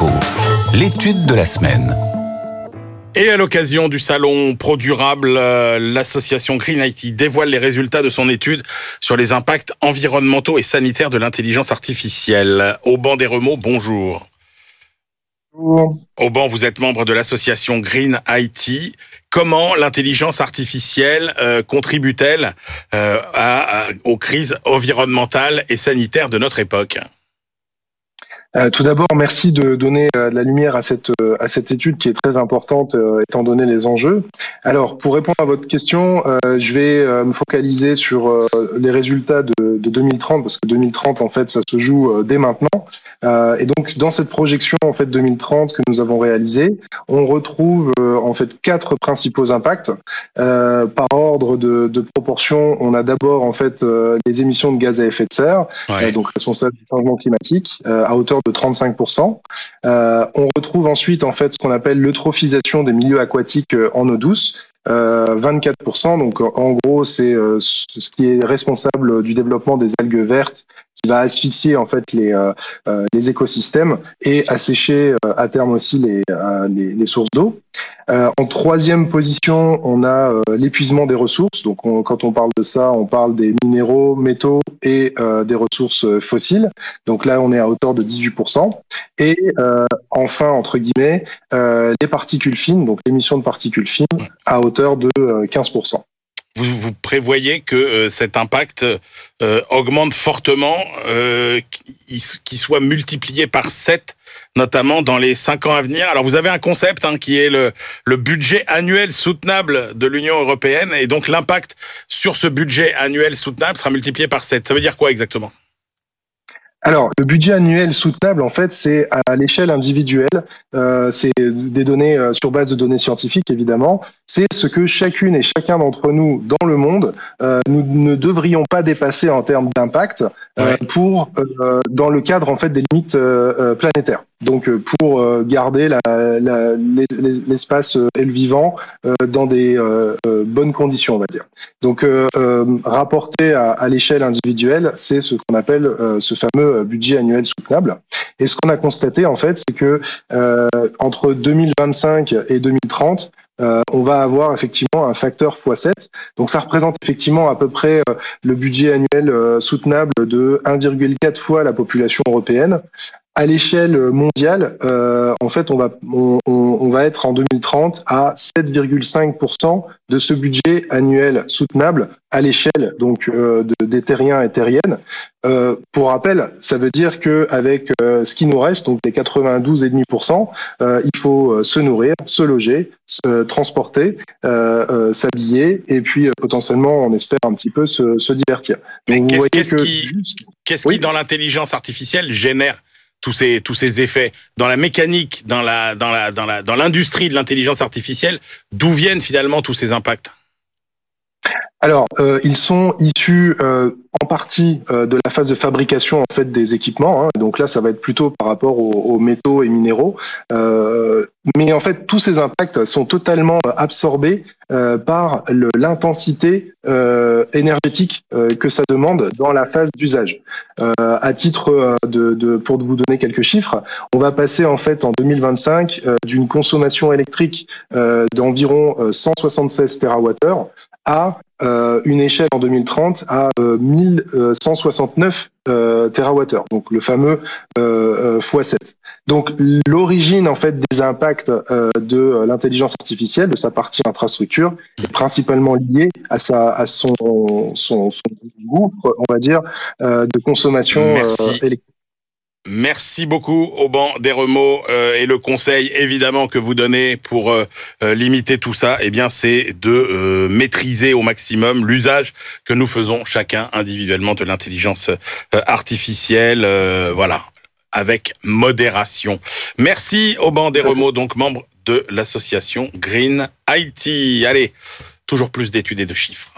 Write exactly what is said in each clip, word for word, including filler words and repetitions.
l'écho, l'étude de la semaine. Et à l'occasion du salon Pro Durable, euh, l'association Green I T dévoile les résultats de son étude sur les impacts environnementaux et sanitaires de l'intelligence artificielle. Auban Desremeaux, bonjour. Bonjour. Auban, vous êtes membre de l'association Green I T. Comment l'intelligence artificielle euh, contribue-t-elle euh, à, à, aux crises environnementales et sanitaires de notre époque ? Euh, tout d'abord, merci de donner euh, de la lumière à cette euh, à cette étude qui est très importante euh, étant donné les enjeux. Alors, pour répondre à votre question, euh, je vais euh, me focaliser sur euh, les résultats de, de deux mille trente parce que deux mille trente, en fait, ça se joue euh, dès maintenant. Euh, et donc, dans cette projection en fait deux mille trente que nous avons réalisée, on retrouve euh, en fait quatre principaux impacts. Euh, par ordre de, de proportion, on a d'abord en fait euh, les émissions de gaz à effet de serre, Ouais. euh, donc responsables du changement climatique, euh, à hauteur de trente-cinq pour cent. Euh, on retrouve ensuite en fait ce qu'on appelle l'eutrophisation des milieux aquatiques euh, en eau douce, euh, vingt-quatre pour cent. Donc en gros, c'est euh, ce qui est responsable du développement des algues vertes, qui va asphyxier en fait les euh, euh, les écosystèmes et assécher euh, à terme aussi les euh, les, les sources d'eau. Euh, en troisième position, on a euh, l'épuisement des ressources. Donc, on, quand on parle de ça, on parle des minéraux, métaux et euh, des ressources fossiles. Donc là, on est à hauteur de dix-huit pour cent. Et euh, enfin, entre guillemets, euh, les particules fines, donc l'émission de particules fines, à hauteur de euh, quinze pour cent. Vous, vous prévoyez que euh, cet impact euh, augmente fortement, euh, qu'il soit multiplié par sept, notamment dans les cinq ans à venir. Alors vous avez un concept hein, qui est le, le budget annuel soutenable de l'Union européenne, et donc l'impact sur ce budget annuel soutenable sera multiplié par sept. Ça veut dire quoi exactement ? Alors, le budget annuel soutenable, en fait, c'est à l'échelle individuelle. Euh, c'est des données euh, sur base de données scientifiques, évidemment. C'est ce que chacune et chacun d'entre nous dans le monde, euh, nous ne devrions pas dépasser en termes d'impact euh, Ouais. pour euh, dans le cadre en fait des limites euh, planétaires. Donc, pour euh, garder la, la, l'espace euh, et le vivant euh, dans des euh, euh, bonnes conditions, on va dire. Donc, euh, euh, rapporté à, à l'échelle individuelle, c'est ce qu'on appelle euh, ce fameux budget annuel soutenable. Et ce qu'on a constaté, en fait, c'est que euh, entre deux mille vingt-cinq et deux mille trente, euh, on va avoir effectivement un facteur fois sept. Donc, ça représente effectivement à peu près euh, le budget annuel euh, soutenable de un virgule quatre fois la population européenne. À l'échelle mondiale, euh, en fait, on va on, on va être en deux mille trente à sept virgule cinq pour cent de ce budget annuel soutenable à l'échelle donc euh, de, des terriens et terriennes. Euh, pour rappel, ça veut dire que avec euh, ce qui nous reste, donc les quatre-vingt-douze virgule cinq pour cent, euh, il faut euh, se nourrir, se loger, se transporter, euh, euh, s'habiller et puis euh, potentiellement, on espère un petit peu se, se divertir. Mais Donc, qu'est-ce, vous voyez qu'est-ce que qui, qu'est-ce Oui. qui dans l'intelligence artificielle génère tous ces tous ces effets dans la mécanique, dans la dans la dans la dans l'industrie de l'intelligence artificielle, d'où viennent finalement tous ces impacts ? Alors, euh, ils sont issus euh, en partie euh, de la phase de fabrication en fait des équipements. Hein. Donc là, ça va être plutôt par rapport aux, aux métaux et minéraux. Euh, mais en fait, tous ces impacts sont totalement absorbés euh, par le, l'intensité euh, énergétique euh, que ça demande dans la phase d'usage. Euh, à titre de, de, pour vous donner quelques chiffres, on va passer en fait en deux mille vingt-cinq euh, d'une consommation électrique euh, d'environ cent soixante-seize térawattheures à euh, une échelle en deux mille trente à euh, mille cent soixante-neuf euh, térawattheures, donc le fameux euh, euh, fois sept. Donc l'origine en fait des impacts euh, de l'intelligence artificielle, de sa partie infrastructure, est principalement liée à sa à son son, son gouffre, on va dire, euh, de consommation euh, électrique. Merci beaucoup Auban Desremeaux euh, et le conseil évidemment que vous donnez pour euh, euh, limiter tout ça, eh bien c'est de euh, maîtriser au maximum l'usage que nous faisons chacun individuellement de l'intelligence euh, artificielle, euh, voilà, avec modération. Merci Auban Desremeaux, donc membre de l'association Green I T. Allez, toujours plus d'études et de chiffres.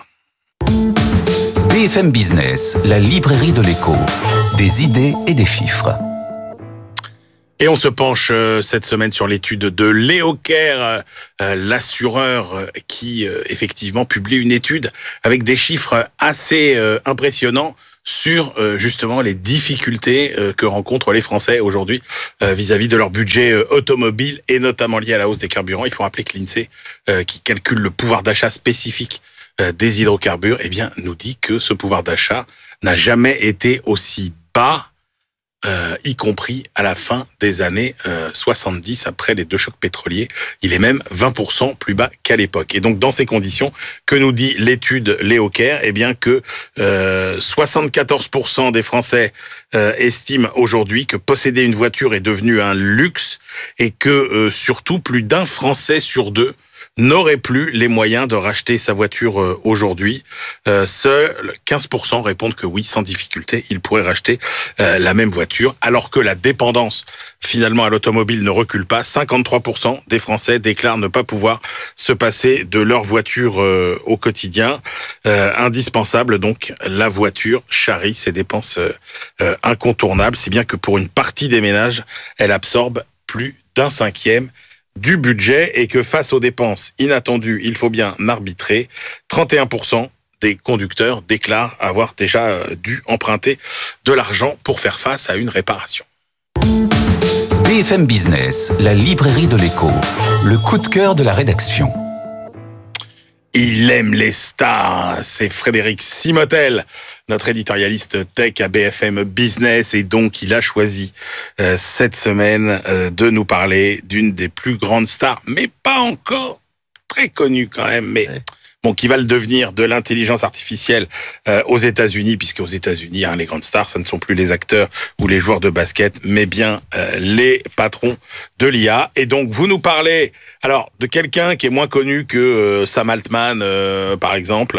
B F M Business, la librairie de l'écho. Des idées et des chiffres. Et on se penche euh, cette semaine sur l'étude de Leocare, euh, l'assureur euh, qui euh, effectivement publie une étude avec des chiffres assez euh, impressionnants sur euh, justement les difficultés euh, que rencontrent les Français aujourd'hui euh, vis-à-vis de leur budget euh, automobile et notamment lié à la hausse des carburants. Il faut rappeler que l'INSEE, euh, qui calcule le pouvoir d'achat spécifique euh, des hydrocarbures, eh bien, nous dit que ce pouvoir d'achat n'a jamais été aussi bas, euh, y compris à la fin des années euh, soixante-dix, après les deux chocs pétroliers. Il est même vingt pour cent plus bas qu'à l'époque. Et donc, dans ces conditions, que nous dit l'étude Léo Caire? Eh bien que euh, soixante-quatorze pour cent des Français euh, estiment aujourd'hui que posséder une voiture est devenu un luxe et que, euh, surtout, plus d'un Français sur deux n'aurait plus les moyens de racheter sa voiture euh, aujourd'hui. Euh, seuls quinze pour cent répondent que oui, sans difficulté, ils pourraient racheter euh, la même voiture, alors que la dépendance finalement à l'automobile ne recule pas. cinquante-trois pour cent des Français déclarent ne pas pouvoir se passer de leur voiture euh, au quotidien. Euh, indispensable, donc, la voiture charrie ses dépenses euh, incontournables, si bien que pour une partie des ménages, elle absorbe plus d'un cinquième du budget et que face aux dépenses inattendues, il faut bien arbitrer. trente et un pour cent des conducteurs déclarent avoir déjà dû emprunter de l'argent pour faire face à une réparation. B F M Business, la librairie de l'écho, le coup de cœur de la rédaction. Il aime les stars, c'est Frédéric Simotel, notre éditorialiste tech à B F M Business, et donc il a choisi euh, cette semaine euh, de nous parler d'une des plus grandes stars, mais pas encore très connue quand même, mais ouais. Bon, qui va le devenir, de l'intelligence artificielle euh, aux États-Unis, puisque aux États-Unis, hein, les grandes stars, ce ne sont plus les acteurs ou les joueurs de basket, mais bien euh, les patrons de l'I A. Et donc, vous nous parlez, alors, de quelqu'un qui est moins connu que euh, Sam Altman, euh, par exemple,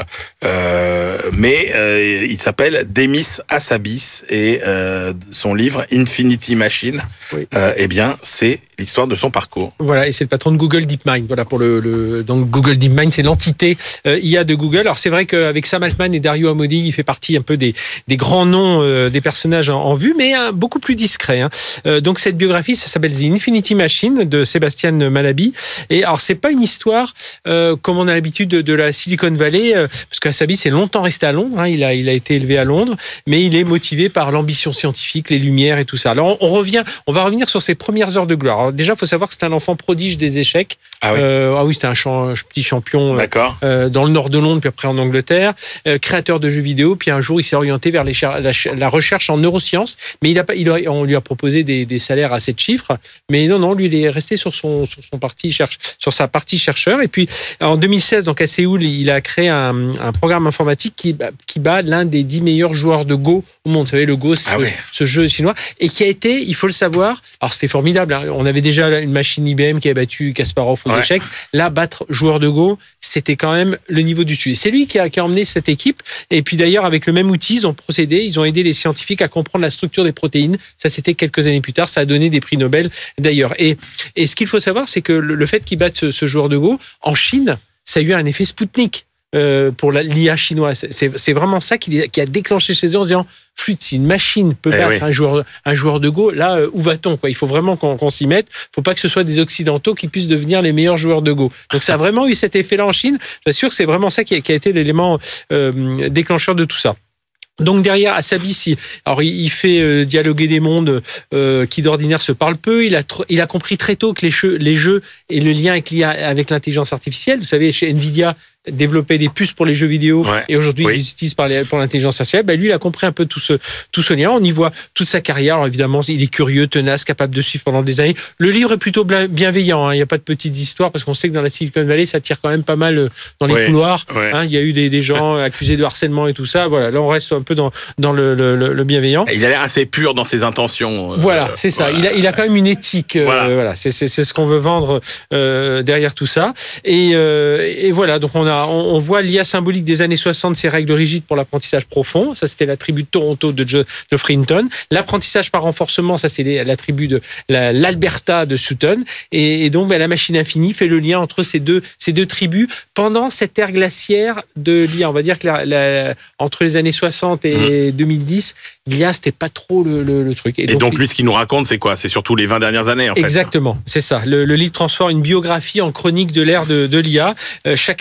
euh, mais euh, il s'appelle Demis Hassabis, et euh, son livre Infinity Machine, oui. euh, eh bien, c'est l'histoire de son parcours. Voilà, et c'est le patron de Google DeepMind. Voilà, pour le, le donc Google DeepMind, c'est l'entité euh, I A de Google. Alors c'est vrai qu'avec Sam Altman et Dario Amodei, il fait partie un peu des des grands noms euh, des personnages en, en vue, mais hein, beaucoup plus discret. Hein. Euh, donc cette biographie, ça s'appelle The Infinity Machine de Sébastien Malaby. Et alors c'est pas une histoire euh, comme on a l'habitude de, de la Silicon Valley, euh, parce qu'Hassabis est longtemps resté à Londres. Hein, il a il a été élevé à Londres, mais il est motivé par l'ambition scientifique, les lumières et tout ça. Alors on, on revient, on va revenir sur ses premières heures de gloire. Alors, déjà, il faut savoir que c'est un enfant prodige des échecs. Ah oui, euh, ah oui c'était un, champ, un petit champion euh, dans le nord de Londres, puis après en Angleterre, euh, créateur de jeux vidéo. Puis un jour, il s'est orienté vers les cher- la, la recherche en neurosciences, mais il a pas, il a, on lui a proposé des, des salaires à sept chiffres. Mais non, non, lui, il est resté sur son, sur son parti cherche, sur sa partie chercheur. Et puis en deux mille seize, donc à Séoul, il a créé un, un programme informatique qui, qui bat l'un des dix meilleurs joueurs de Go au monde. Vous savez, le Go, c'est ah ce, oui. ce jeu chinois, et qui a été, il faut le savoir. Alors c'était formidable. Hein, on avait déjà une machine I B M qui a battu Kasparov aux ouais. échecs. Là, battre joueur de Go, c'était quand même le niveau du dessus. C'est lui qui a, qui a emmené cette équipe. Et puis d'ailleurs, avec le même outil, ils ont procédé, ils ont aidé les scientifiques à comprendre la structure des protéines. Ça, c'était quelques années plus tard. Ça a donné des prix Nobel d'ailleurs. Et, et ce qu'il faut savoir, c'est que le, le fait qu'il batte ce, ce joueur de Go, en Chine, ça a eu un effet Spoutnik. Euh, pour la, l'I A chinoise. C'est, c'est vraiment ça qui, qui a déclenché chez eux en disant flûte, si une machine peut battre eh oui. un, joueur, un joueur de Go, là, euh, où va-t-on quoi? Il faut vraiment qu'on, qu'on s'y mette. Il ne faut pas que ce soit des Occidentaux qui puissent devenir les meilleurs joueurs de Go. Donc ça a vraiment eu cet effet-là en Chine. J'assure que c'est vraiment ça qui a, qui a été l'élément euh, déclencheur de tout ça. Donc derrière Hassabis, alors il fait euh, dialoguer des mondes euh, qui d'ordinaire se parlent peu. Il a tr- il a compris très tôt que les jeux, les jeux et le lien avec, avec l'intelligence artificielle. Vous savez, chez Nvidia, développer des puces pour les jeux vidéo ouais, et aujourd'hui oui. ils utilisent par les, pour l'intelligence artificielle. Ben lui, il a compris un peu tout ce tout ce lien. On y voit toute sa carrière. Alors évidemment, il est curieux, tenace, capable de suivre pendant des années. Le livre est plutôt bienveillant. Hein. Il n'y a pas de petites histoires parce qu'on sait que dans la Silicon Valley, ça tire quand même pas mal dans les ouais, couloirs. Ouais. Hein. Il y a eu des, des gens accusés de harcèlement et tout ça. Voilà. Là, on reste un peu dans dans le, le, le bienveillant. Il a l'air assez pur dans ses intentions. Voilà, c'est ça. Voilà. Il a il a quand même une éthique. Voilà. Euh, voilà. C'est, c'est c'est ce qu'on veut vendre euh, derrière tout ça. Et euh, et voilà. Donc on a On, on voit l'I A symbolique des années soixante, ses règles rigides pour l'apprentissage profond. Ça, c'était la tribu de Toronto de Geoffrey Hinton. L'apprentissage par renforcement, ça, c'est la tribu de la, l'Alberta de Sutton. Et, et donc, ben, la machine infinie fait le lien entre ces deux, ces deux tribus pendant cette ère glaciaire de l'I A. On va dire que la, la, entre les années soixante et mmh. deux mille dix, l'I A, c'était pas trop le, le, le truc. Et, et donc, donc, lui, ce qu'il nous raconte, c'est quoi? C'est surtout les vingt dernières années, en fait. Exactement, c'est ça. Le, le livre transforme une biographie en chronique de l'ère de, de l'I A. Euh, chaque étape de la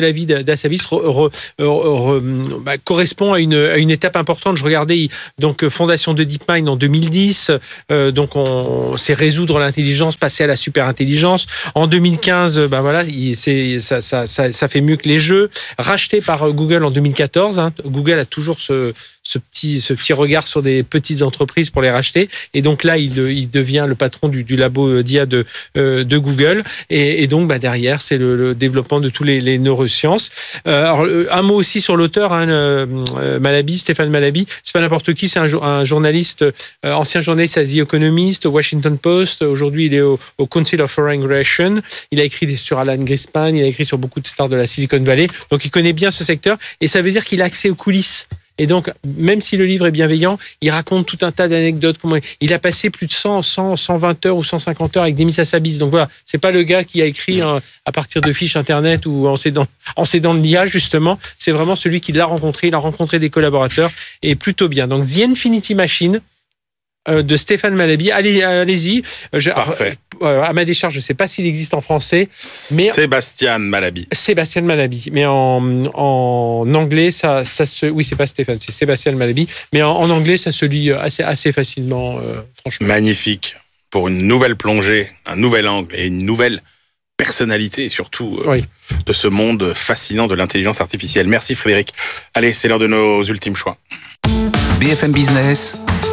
vie d'Assavis re, re, re, bah, correspond à une, à une étape importante. Je regardais donc fondation de DeepMind en deux mille dix, euh, donc on c'est résoudre l'intelligence, passer à la super intelligence. En deux mille quinze, bah voilà, il, c'est, ça, ça, ça, ça fait mieux que les jeux. Racheté par Google en deux mille quatorze, hein. Google a toujours ce, ce petit, ce petit regard sur des petites entreprises pour les racheter. Et donc là, il, il devient le patron du, du labo d'I A de, euh, de Google. Et, et donc bah derrière, c'est le, le développement de tous les, les neurosciences. Euh, alors, un mot aussi sur l'auteur, hein, euh, Malaby, Stéphane Malaby. C'est pas n'importe qui, c'est un, un journaliste, euh, ancien journaliste à The Economist, au Washington Post. Aujourd'hui, il est au, au Council of Foreign Relations. Il a écrit sur Alan Greenspan, il a écrit sur beaucoup de stars de la Silicon Valley. Donc, il connaît bien ce secteur. Et ça veut dire qu'il a accès aux coulisses. Et donc, même si le livre est bienveillant, il raconte tout un tas d'anecdotes. Comment il a passé plus de cent, cent, cent vingt heures ou cent cinquante heures avec Demis Hassabis. Donc voilà, c'est pas le gars qui a écrit hein, à partir de fiches internet ou en s'aidant, en s'aidant de l'I A justement. C'est vraiment celui qui l'a rencontré. Il a rencontré des collaborateurs et plutôt bien. Donc The Infinity Machine de Stéphane Malaby. Allez, allez-y. Je, Parfait. Euh, à ma décharge, je ne sais pas s'il existe en français. Mais Sébastien Malaby. Sébastien Malaby. Mais en, en anglais, ça, ça se... Oui, c'est pas Stéphane, c'est Sébastien Malaby. Mais en, en anglais, ça se lit assez, assez facilement, euh, franchement. Magnifique. Pour une nouvelle plongée, un nouvel angle et une nouvelle personnalité, surtout, euh, oui. de ce monde fascinant de l'intelligence artificielle. Merci Frédéric. Allez, c'est l'heure de nos ultimes choix. B F M Business,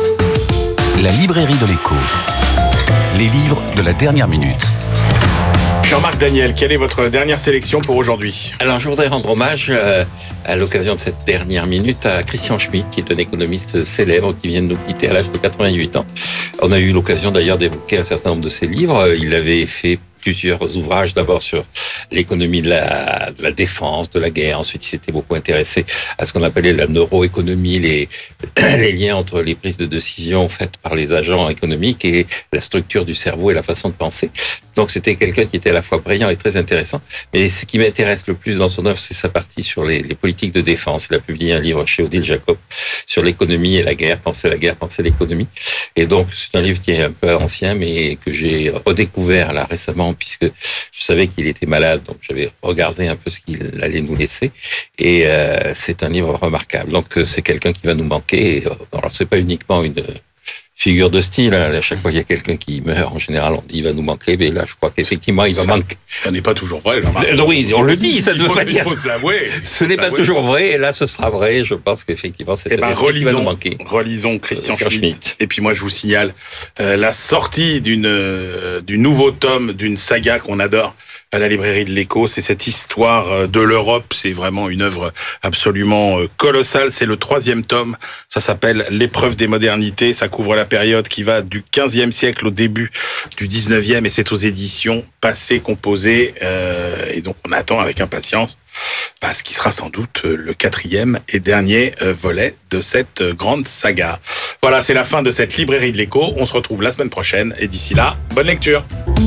la librairie de l'écho. Les livres de la dernière minute. Jean-Marc Daniel, quelle est votre dernière sélection pour aujourd'hui ? Alors, je voudrais rendre hommage euh, à l'occasion de cette dernière minute à Christian Schmitt, qui est un économiste célèbre qui vient de nous quitter à l'âge de quatre-vingt-huit ans. On a eu l'occasion d'ailleurs d'évoquer un certain nombre de ses livres. Il avait fait plusieurs ouvrages, d'abord sur l'économie de la, de la défense, de la guerre. Ensuite, il s'était beaucoup intéressé à ce qu'on appelait la neuroéconomie, les, les liens entre les prises de décision faites par les agents économiques et la structure du cerveau et la façon de penser. Donc, c'était quelqu'un qui était à la fois brillant et très intéressant. Mais ce qui m'intéresse le plus dans son œuvre, c'est sa partie sur les, les politiques de défense. Il a publié un livre chez Odile Jacob sur l'économie et la guerre, penser la guerre, penser l'économie. Et donc, c'est un livre qui est un peu ancien, mais que j'ai redécouvert là récemment, puisque je savais qu'il était malade, donc j'avais regardé un peu ce qu'il allait nous laisser. Et euh, c'est un livre remarquable. Donc, c'est quelqu'un qui va nous manquer. Alors, c'est pas uniquement une figure de style. À chaque fois qu'il y a quelqu'un qui meurt, en général, on dit il va nous manquer. Mais là, je crois qu'effectivement, il va ça, manquer. Ça n'est pas toujours vrai, Jean-Marc. Euh, oui, on le dit, ça ne veut pas dire. Il faut se l'avouer. Ce n'est pas toujours vrai, et là, ce sera vrai. Je pense qu'effectivement, c'est eh ben, ce qui va nous manquer. Relisons Christian euh, Schmitt. Schmitt. Et puis moi, je vous signale euh, la sortie d'une euh, du nouveau tome d'une saga qu'on adore à la librairie de l'Écho. C'est cette histoire de l'Europe. C'est vraiment une œuvre absolument colossale. C'est le troisième tome. Ça s'appelle L'épreuve des modernités. Ça couvre la période qui va du quinzième siècle au début du dix-neuvième, et c'est aux éditions Passé Composé. Euh, et donc, on attend avec impatience bah, ce qui sera sans doute le quatrième et dernier volet de cette grande saga. Voilà, c'est la fin de cette librairie de l'Écho. On se retrouve la semaine prochaine. Et d'ici là, bonne lecture.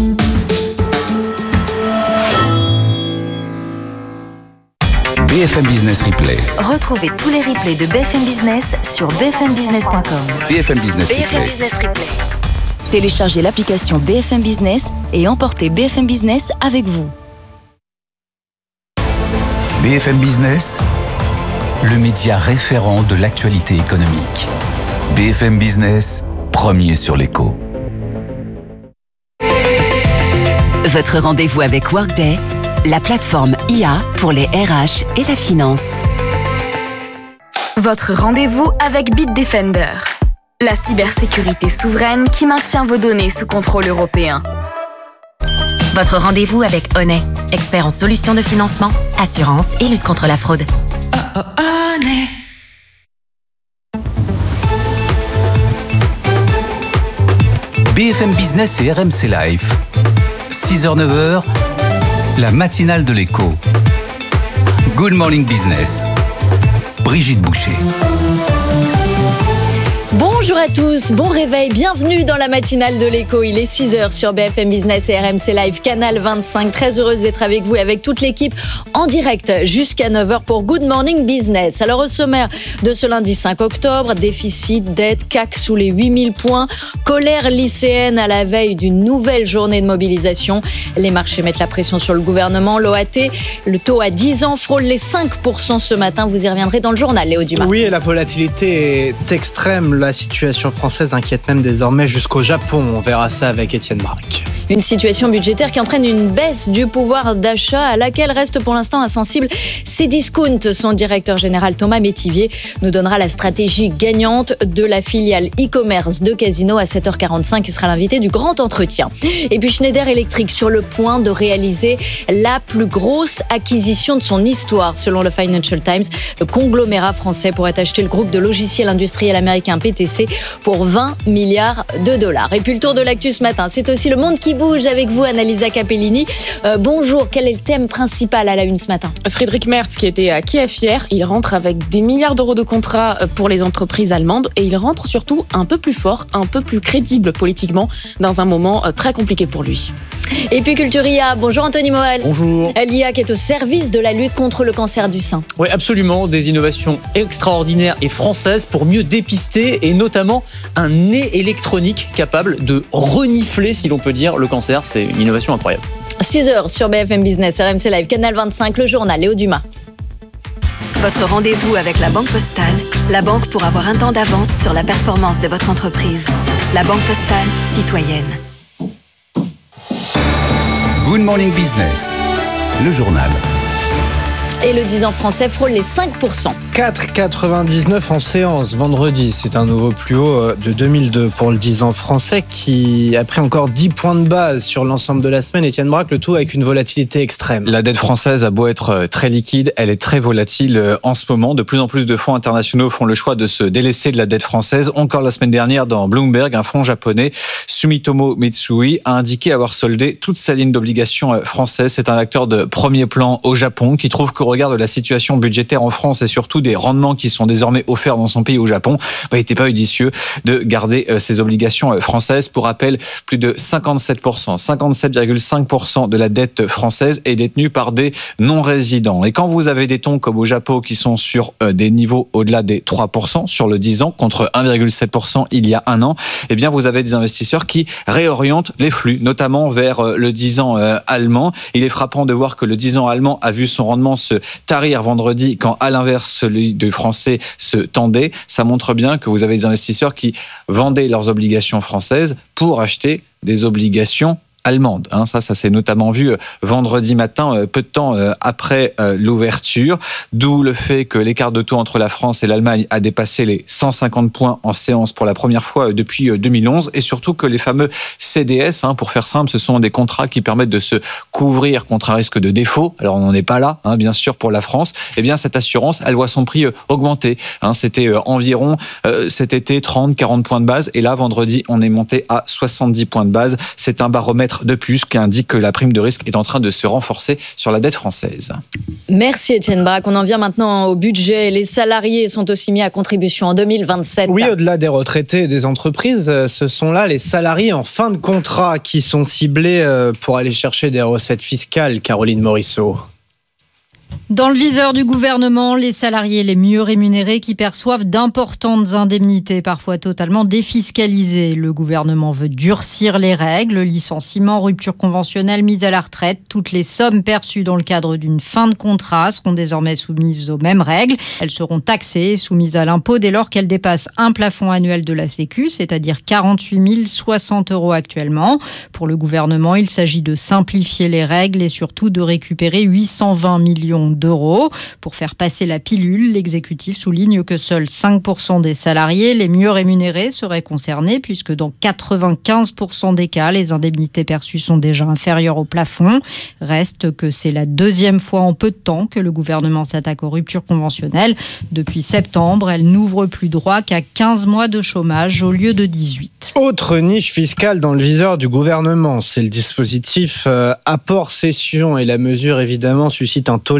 B F M Business Replay. Retrouvez tous les replays de B F M Business sur b f m business point com. B F M Business B F M Replay. Business Replay. Téléchargez l'application B F M Business et emportez B F M Business avec vous. B F M Business, le média référent de l'actualité économique. B F M Business, premier sur l'écho. Votre rendez-vous avec Workday, la plateforme I A pour les R H et la finance. Votre rendez-vous avec Bitdefender, la cybersécurité souveraine qui maintient vos données sous contrôle européen. Votre rendez-vous avec Honnet, expert en solutions de financement, assurance et lutte contre la fraude. Oh, oh, Honnet. B F M Business et R M C Life. six heures neuf heures, la matinale de l'écho. Good Morning Business. Brigitte Boucher. Bonjour Bonjour à tous, bon réveil, bienvenue dans la matinale de l'écho. Il est six heures sur B F M Business et R M C Live, Canal vingt-cinq. Très heureuse d'être avec vous et avec toute l'équipe en direct jusqu'à neuf heures pour Good Morning Business. Alors au sommaire de ce lundi cinq octobre, déficit, dette, C A C sous les huit mille points, colère lycéenne à la veille d'une nouvelle journée de mobilisation. Les marchés mettent la pression sur le gouvernement. L'O A T, le taux à dix ans frôle les cinq pour cent ce matin. Vous y reviendrez dans le journal, Léo Dumas. Oui, et la volatilité est extrême. La situation française inquiète même désormais jusqu'au Japon. On verra ça avec Étienne Braque. Une situation budgétaire qui entraîne une baisse du pouvoir d'achat à laquelle reste pour l'instant insensible Cdiscount. Son directeur général Thomas Métivier nous donnera la stratégie gagnante de la filiale e-commerce de Casino à sept heures quarante-cinq. Il sera l'invité du grand entretien. Et puis Schneider Electric sur le point de réaliser la plus grosse acquisition de son histoire. Selon le Financial Times, le conglomérat français pourrait acheter le groupe de logiciels industriels américain P T C pour vingt milliards de dollars. Et puis le tour de l'actu ce matin, c'est aussi le monde qui bouge avec vous, Annalisa Capellini. Euh, bonjour, quel est le thème principal à la une ce matin ? Friedrich Merz qui était à Kiev hier, il rentre avec des milliards d'euros de contrats pour les entreprises allemandes et il rentre surtout un peu plus fort, un peu plus crédible politiquement dans un moment très compliqué pour lui. Et puis Culturia, bonjour Anthony Moel. Bonjour. L'I A qui est au service de la lutte contre le cancer du sein. Oui, absolument, des innovations extraordinaires et françaises pour mieux dépister et notamment un nez électronique capable de renifler, si l'on peut dire, le cancer. C'est une innovation incroyable. six heures sur B F M Business, R M C Live, Canal vingt-cinq, le journal, Léo Dumas. Votre rendez-vous avec la Banque Postale, la banque pour avoir un temps d'avance sur la performance de votre entreprise. La Banque Postale, citoyenne. Good Morning Business, le journal. Et le dix ans français frôle les cinq pour cent. quatre virgule quatre-vingt-dix-neuf en séance vendredi. C'est un nouveau plus haut de deux mille deux pour le dix ans français qui a pris encore dix points de base sur l'ensemble de la semaine. Étienne Braque, le tout avec une volatilité extrême. La dette française a beau être très liquide, elle est très volatile en ce moment. De plus en plus de fonds internationaux font le choix de se délaisser de la dette française. Encore la semaine dernière, dans Bloomberg, un fonds japonais, Sumitomo Mitsui, a indiqué avoir soldé toute sa ligne d'obligations française. C'est un acteur de premier plan au Japon qui trouve que regard de la situation budgétaire en France et surtout des rendements qui sont désormais offerts dans son pays au Japon, bah, il n'était pas judicieux de garder euh, ses obligations euh, françaises. Pour rappel, plus de cinquante-sept pour cent, cinquante-sept virgule cinq pour cent de la dette française est détenue par des non-résidents. Et quand vous avez des tons comme au Japon qui sont sur euh, des niveaux au-delà des trois pour cent sur le dix ans, contre un virgule sept pour cent il y a un an, eh bien vous avez des investisseurs qui réorientent les flux, notamment vers euh, le dix ans euh, allemand. Il est frappant de voir que le dix ans allemand a vu son rendement se tarir vendredi quand, à l'inverse, celui du français se tendait. Ça montre bien que vous avez des investisseurs qui vendaient leurs obligations françaises pour acheter des obligations allemande. Hein, ça, ça s'est notamment vu vendredi matin, peu de temps après l'ouverture, d'où le fait que l'écart de taux entre la France et l'Allemagne a dépassé les cent cinquante points en séance pour la première fois depuis deux mille onze, et surtout que les fameux C D S, hein, pour faire simple, ce sont des contrats qui permettent de se couvrir contre un risque de défaut. Alors on n'en est pas là, hein, bien sûr, pour la France. Eh bien, cette assurance, elle voit son prix augmenter. Hein, c'était environ euh, cet été trente à quarante points de base, et là, vendredi, on est monté à soixante-dix points de base. C'est un baromètre de plus qui indique que la prime de risque est en train de se renforcer sur la dette française. Merci Étienne Braque. On en vient maintenant au budget. Les salariés sont aussi mis à contribution en deux mille vingt-sept. Oui, au-delà des retraités et des entreprises, ce sont là les salariés en fin de contrat qui sont ciblés pour aller chercher des recettes fiscales. Caroline Morisseau. Dans le viseur du gouvernement, les salariés les mieux rémunérés qui perçoivent d'importantes indemnités, parfois totalement défiscalisées. Le gouvernement veut durcir les règles, licenciement, rupture conventionnelle, mise à la retraite. Toutes les sommes perçues dans le cadre d'une fin de contrat seront désormais soumises aux mêmes règles. Elles seront taxées et soumises à l'impôt dès lors qu'elles dépassent un plafond annuel de la Sécu, c'est-à-dire quarante-huit mille soixante euros actuellement. Pour le gouvernement, il s'agit de simplifier les règles et surtout de récupérer huit cent vingt millions d'euros. Pour faire passer la pilule, l'exécutif souligne que seuls cinq pour cent des salariés les mieux rémunérés seraient concernés, puisque dans quatre-vingt-quinze pour cent des cas, les indemnités perçues sont déjà inférieures au plafond. Reste que c'est la deuxième fois en peu de temps que le gouvernement s'attaque aux ruptures conventionnelles. Depuis septembre, elle n'ouvre plus droit qu'à quinze mois de chômage au lieu de dix-huit. Autre niche fiscale dans le viseur du gouvernement, c'est le dispositif euh, apport-cession, et la mesure évidemment suscite un tollé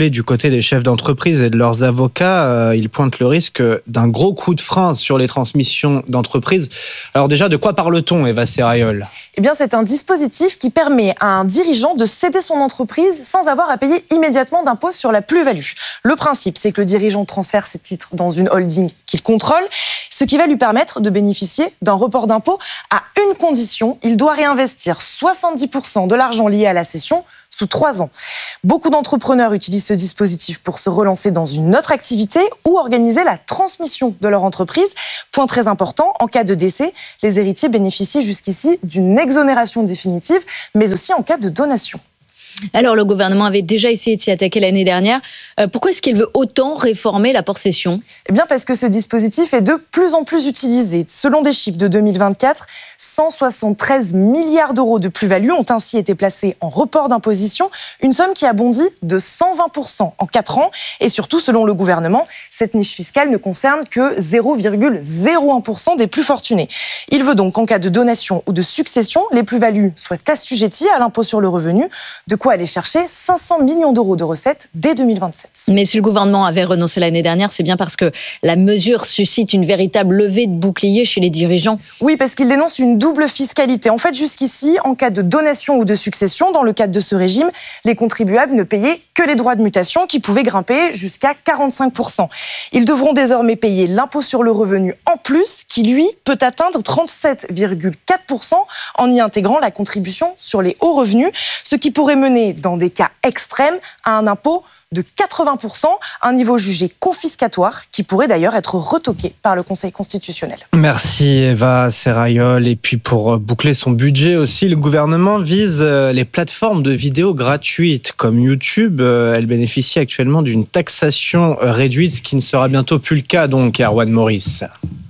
tomber du côté des chefs d'entreprise et de leurs avocats. Ils pointent le risque d'un gros coup de frein sur les transmissions d'entreprise. Alors déjà, de quoi parle-t-on, Eva Serrayol ? Eh bien, c'est un dispositif qui permet à un dirigeant de céder son entreprise sans avoir à payer immédiatement d'impôt sur la plus-value. Le principe, c'est que le dirigeant transfère ses titres dans une holding qu'il contrôle, ce qui va lui permettre de bénéficier d'un report d'impôt à une condition. Il doit réinvestir soixante-dix pour cent de l'argent lié à la cession sous trois ans. Beaucoup d'entrepreneurs utilisent ce dispositif pour se relancer dans une autre activité ou organiser la transmission de leur entreprise. Point très important, en cas de décès, les héritiers bénéficient jusqu'ici d'une exonération définitive, mais aussi en cas de donation. Alors, le gouvernement avait déjà essayé de s'y attaquer l'année dernière. Euh, pourquoi est-ce qu'il veut autant réformer la possession ? Eh bien, parce que ce dispositif est de plus en plus utilisé. Selon des chiffres de deux mille vingt-quatre, cent soixante-treize milliards d'euros de plus-value ont ainsi été placés en report d'imposition, une somme qui a bondi de cent vingt pour cent en quatre ans. Et surtout, selon le gouvernement, cette niche fiscale ne concerne que zéro virgule zéro un pour cent des plus fortunés. Il veut donc qu'en cas de donation ou de succession, les plus-values soient assujetties à l'impôt sur le revenu, de quoi aller chercher cinq cents millions d'euros de recettes dès deux mille vingt-sept. Mais si le gouvernement avait renoncé l'année dernière, c'est bien parce que la mesure suscite une véritable levée de bouclier chez les dirigeants. Oui, parce qu'il dénonce une double fiscalité. En fait, jusqu'ici, en cas de donation ou de succession, dans le cadre de ce régime, les contribuables ne payaient que les droits de mutation qui pouvaient grimper jusqu'à quarante-cinq pour cent. Ils devront désormais payer l'impôt sur le revenu en plus, qui lui peut atteindre trente-sept virgule quatre pour cent en y intégrant la contribution sur les hauts revenus, ce qui pourrait mener dans des cas extrêmes à un impôt de quatre-vingts pour cent, un niveau jugé confiscatoire qui pourrait d'ailleurs être retoqué par le Conseil constitutionnel. Merci Eva Serrayol. Et puis pour boucler son budget aussi, le gouvernement vise les plateformes de vidéos gratuites comme YouTube. Elle bénéficie actuellement d'une taxation réduite, ce qui ne sera bientôt plus le cas donc, Erwan Maurice.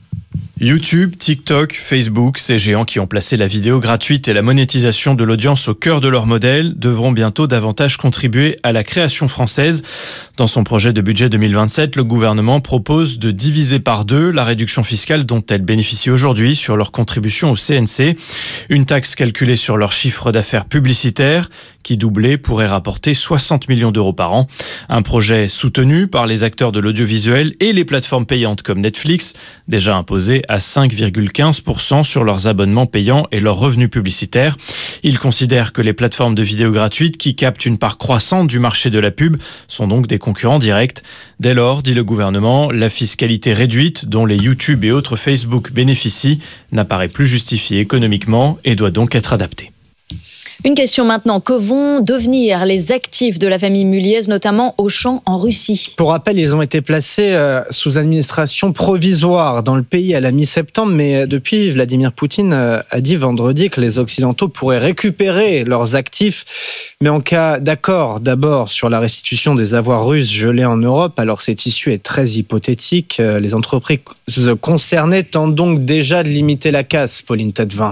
YouTube, TikTok, Facebook, ces géants qui ont placé la vidéo gratuite et la monétisation de l'audience au cœur de leur modèle devront bientôt davantage contribuer à la création française. Dans son projet de budget deux mille vingt-sept, le gouvernement propose de diviser par deux la réduction fiscale dont elles bénéficient aujourd'hui sur leur contribution au C N C. Une taxe calculée sur leur chiffre d'affaires publicitaire qui, doublée, pourrait rapporter soixante millions d'euros par an. Un projet soutenu par les acteurs de l'audiovisuel et les plateformes payantes comme Netflix, déjà imposées à cinq virgule quinze pour cent sur leurs abonnements payants et leurs revenus publicitaires. Ils considèrent que les plateformes de vidéos gratuites qui captent une part croissante du marché de la pub sont donc des concurrents directs. Dès lors, dit le gouvernement, la fiscalité réduite dont les YouTube et autres Facebook bénéficient n'apparaît plus justifiée économiquement et doit donc être adaptée. Une question maintenant, que vont devenir les actifs de la famille Muliez, notamment Auchan en Russie ? Pour rappel, ils ont été placés sous administration provisoire dans le pays à la mi-septembre, mais depuis, Vladimir Poutine a dit vendredi que les Occidentaux pourraient récupérer leurs actifs, mais en cas d'accord d'abord sur la restitution des avoirs russes gelés en Europe. Alors cette issue est très hypothétique. Les entreprises concernées tentent donc déjà de limiter la casse, Pauline Tadevin.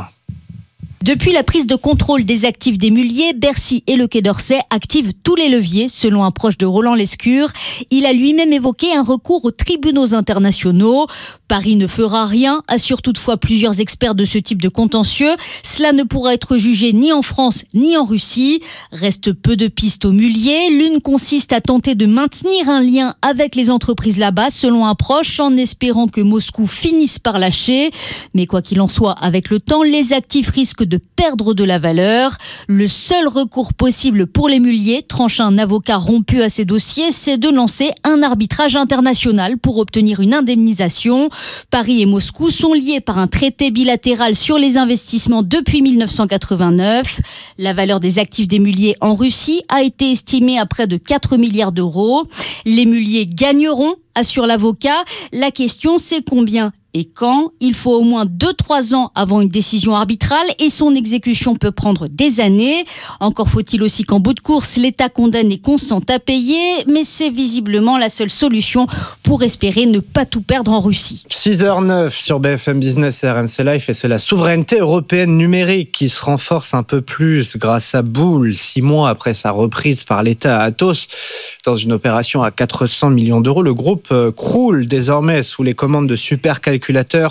Depuis la prise de contrôle des actifs des Muliez, Bercy et le Quai d'Orsay activent tous les leviers, selon un proche de Roland Lescure. Il a lui-même évoqué un recours aux tribunaux internationaux. Paris ne fera rien, assurent toutefois plusieurs experts de ce type de contentieux. Cela ne pourra être jugé ni en France ni en Russie. Reste peu de pistes aux Muliez. L'une consiste à tenter de maintenir un lien avec les entreprises là-bas, selon un proche, en espérant que Moscou finisse par lâcher. Mais quoi qu'il en soit, avec le temps, les actifs risquent de perdre de la valeur. Le seul recours possible pour les Muliez, tranche un avocat rompu à ces dossiers, c'est de lancer un arbitrage international pour obtenir une indemnisation. Paris et Moscou sont liés par un traité bilatéral sur les investissements depuis mille neuf cent quatre-vingt-neuf. La valeur des actifs des Muliez en Russie a été estimée à près de quatre milliards d'euros. Les Muliez gagneront, assure l'avocat. La question, c'est combien et quand. Il faut au moins deux à trois ans avant une décision arbitrale et son exécution peut prendre des années. Encore faut-il aussi qu'en bout de course, l'État condamné consente à payer, mais c'est visiblement la seule solution pour espérer ne pas tout perdre en Russie. six heures neuf sur B F M Business et R M C Life, et c'est la souveraineté européenne numérique qui se renforce un peu plus grâce à Boule, six mois après sa reprise par l'État à Atos. Dans une opération à quatre cents millions d'euros, le groupe croule désormais sous les commandes de supercalculateurs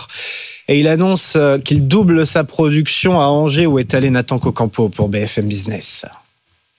et il annonce qu'il double sa production à Angers où est allé Nathan Cocampo pour B F M Business.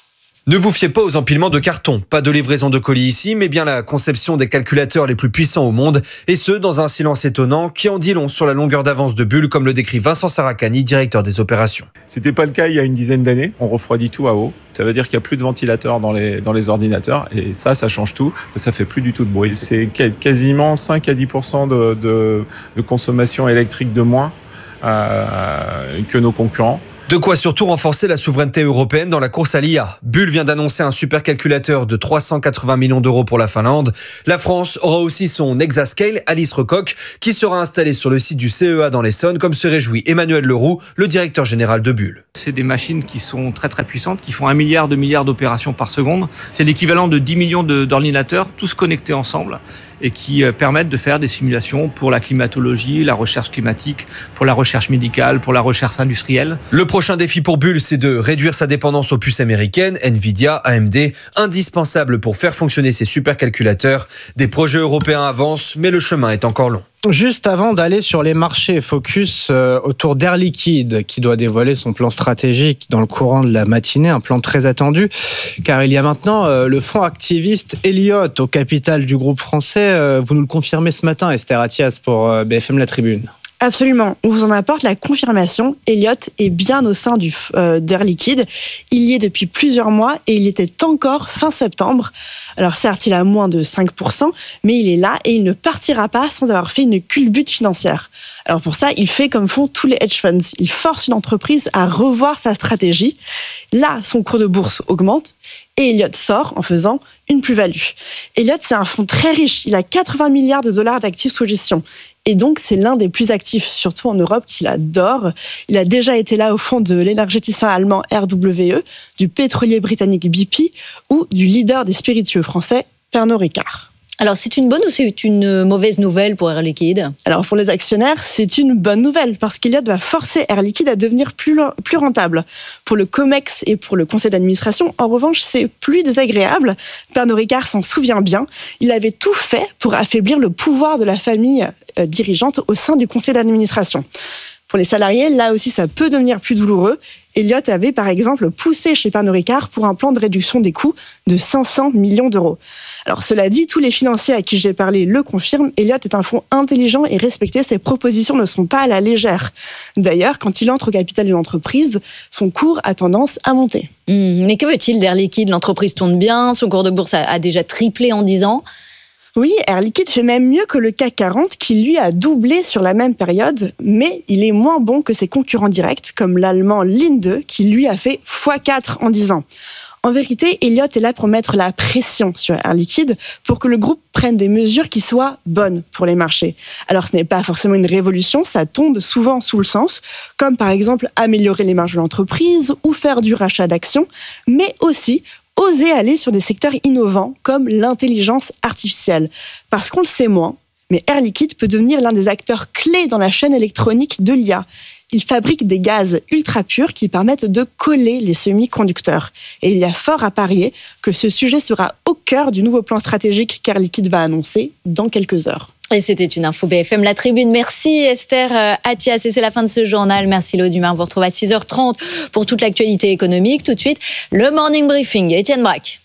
Ne vous fiez pas aux empilements de carton. Pas de livraison de colis ici, mais bien la conception des calculateurs les plus puissants au monde. Et ce, dans un silence étonnant qui en dit long sur la longueur d'avance de Bull, comme le décrit Vincent Saracani, directeur des opérations. C'était pas le cas il y a une dizaine d'années. On refroidit tout à eau. Ça veut dire qu'il n'y a plus de ventilateur dans les, dans les ordinateurs. Et ça, ça change tout. Ça fait plus du tout de bruit. C'est quasiment cinq à dix pour cent de, de, de consommation électrique de moins euh, que nos concurrents. De quoi surtout renforcer la souveraineté européenne dans la course à l'I A. Bull vient d'annoncer un supercalculateur de trois cent quatre-vingts millions d'euros pour la Finlande. La France aura aussi son Exascale, Alice Recoq, qui sera installé sur le site du C E A dans l'Essonne, comme se réjouit Emmanuel Leroux, le directeur général de Bull. C'est des machines qui sont très très puissantes, qui font un milliard, deux milliards d'opérations par seconde. C'est l'équivalent de dix millions de, d'ordinateurs, tous connectés ensemble, et qui permettent de faire des simulations pour la climatologie, la recherche climatique, pour la recherche médicale, pour la recherche industrielle. Le prochain défi pour Bull, c'est de réduire sa dépendance aux puces américaines, Nvidia, A M D, indispensables pour faire fonctionner ces supercalculateurs. Des projets européens avancent, mais le chemin est encore long. Juste avant d'aller sur les marchés, focus euh, autour d'Air Liquide qui doit dévoiler son plan stratégique dans le courant de la matinée, un plan très attendu, car il y a maintenant euh, le fonds activiste Elliott au capital du groupe français. Euh, vous nous le confirmez ce matin, Esther Attias, pour euh, B F M La Tribune. Absolument, on vous en apporte la confirmation. Elliott est bien au sein du, euh, d'Air Liquide. Il y est depuis plusieurs mois et il y était encore fin septembre. Alors certes, il a moins de cinq pour cent, mais il est là et il ne partira pas sans avoir fait une culbute financière. Alors pour ça, il fait comme font tous les hedge funds. Il force une entreprise à revoir sa stratégie. Là, son cours de bourse augmente et Elliott sort en faisant une plus-value. Elliott, c'est un fonds très riche. Il a quatre-vingts milliards de dollars d'actifs sous gestion. Et donc, c'est l'un des plus actifs, surtout en Europe, qu'il adore. Il a déjà été là au fond de l'énergéticien allemand R W E, du pétrolier britannique B P ou du leader des spiritueux français, Pernod Ricard. Alors, c'est une bonne ou c'est une mauvaise nouvelle pour Air Liquide ? Alors, pour les actionnaires, c'est une bonne nouvelle parce qu'Elliott va forcer Air Liquide à devenir plus, plus rentable. Pour le COMEX et pour le conseil d'administration, en revanche, c'est plus désagréable. Pernod Ricard s'en souvient bien. Il avait tout fait pour affaiblir le pouvoir de la famille euh, dirigeante au sein du conseil d'administration. Pour les salariés, là aussi, ça peut devenir plus douloureux. Elliott avait, par exemple, poussé chez Pernod Ricard pour un plan de réduction des coûts de cinq cents millions d'euros. Alors, cela dit, tous les financiers à qui j'ai parlé le confirment. Elliott est un fonds intelligent et respecté. Ses propositions ne sont pas à la légère. D'ailleurs, quand il entre au capital d'une entreprise, son cours a tendance à monter. Mmh, mais que veut-il d'Air Liquide ? L'entreprise tourne bien, son cours de bourse a, a déjà triplé en dix ans. Oui, Air Liquide fait même mieux que le C A C quarante qui, lui, a doublé sur la même période, mais il est moins bon que ses concurrents directs, comme l'allemand Linde, qui, lui, a fait fois quatre en dix ans. En vérité, Elliott est là pour mettre la pression sur Air Liquide pour que le groupe prenne des mesures qui soient bonnes pour les marchés. Alors, ce n'est pas forcément une révolution, ça tombe souvent sous le sens, comme par exemple améliorer les marges de l'entreprise ou faire du rachat d'actions, mais aussi oser aller sur des secteurs innovants comme l'intelligence artificielle. Parce qu'on le sait moins, mais Air Liquide peut devenir l'un des acteurs clés dans la chaîne électronique de l'I A. Il fabrique des gaz ultra purs qui permettent de coller les semi-conducteurs. Et il y a fort à parier que ce sujet sera au cœur du nouveau plan stratégique qu'Air Liquide va annoncer dans quelques heures. Et c'était une info B F M La Tribune. Merci Esther Attias. Et c'est la fin de ce journal. Merci Loïc Dumas. On vous retrouve à six heures trente pour toute l'actualité économique. Tout de suite, le Morning Briefing. Étienne Braque.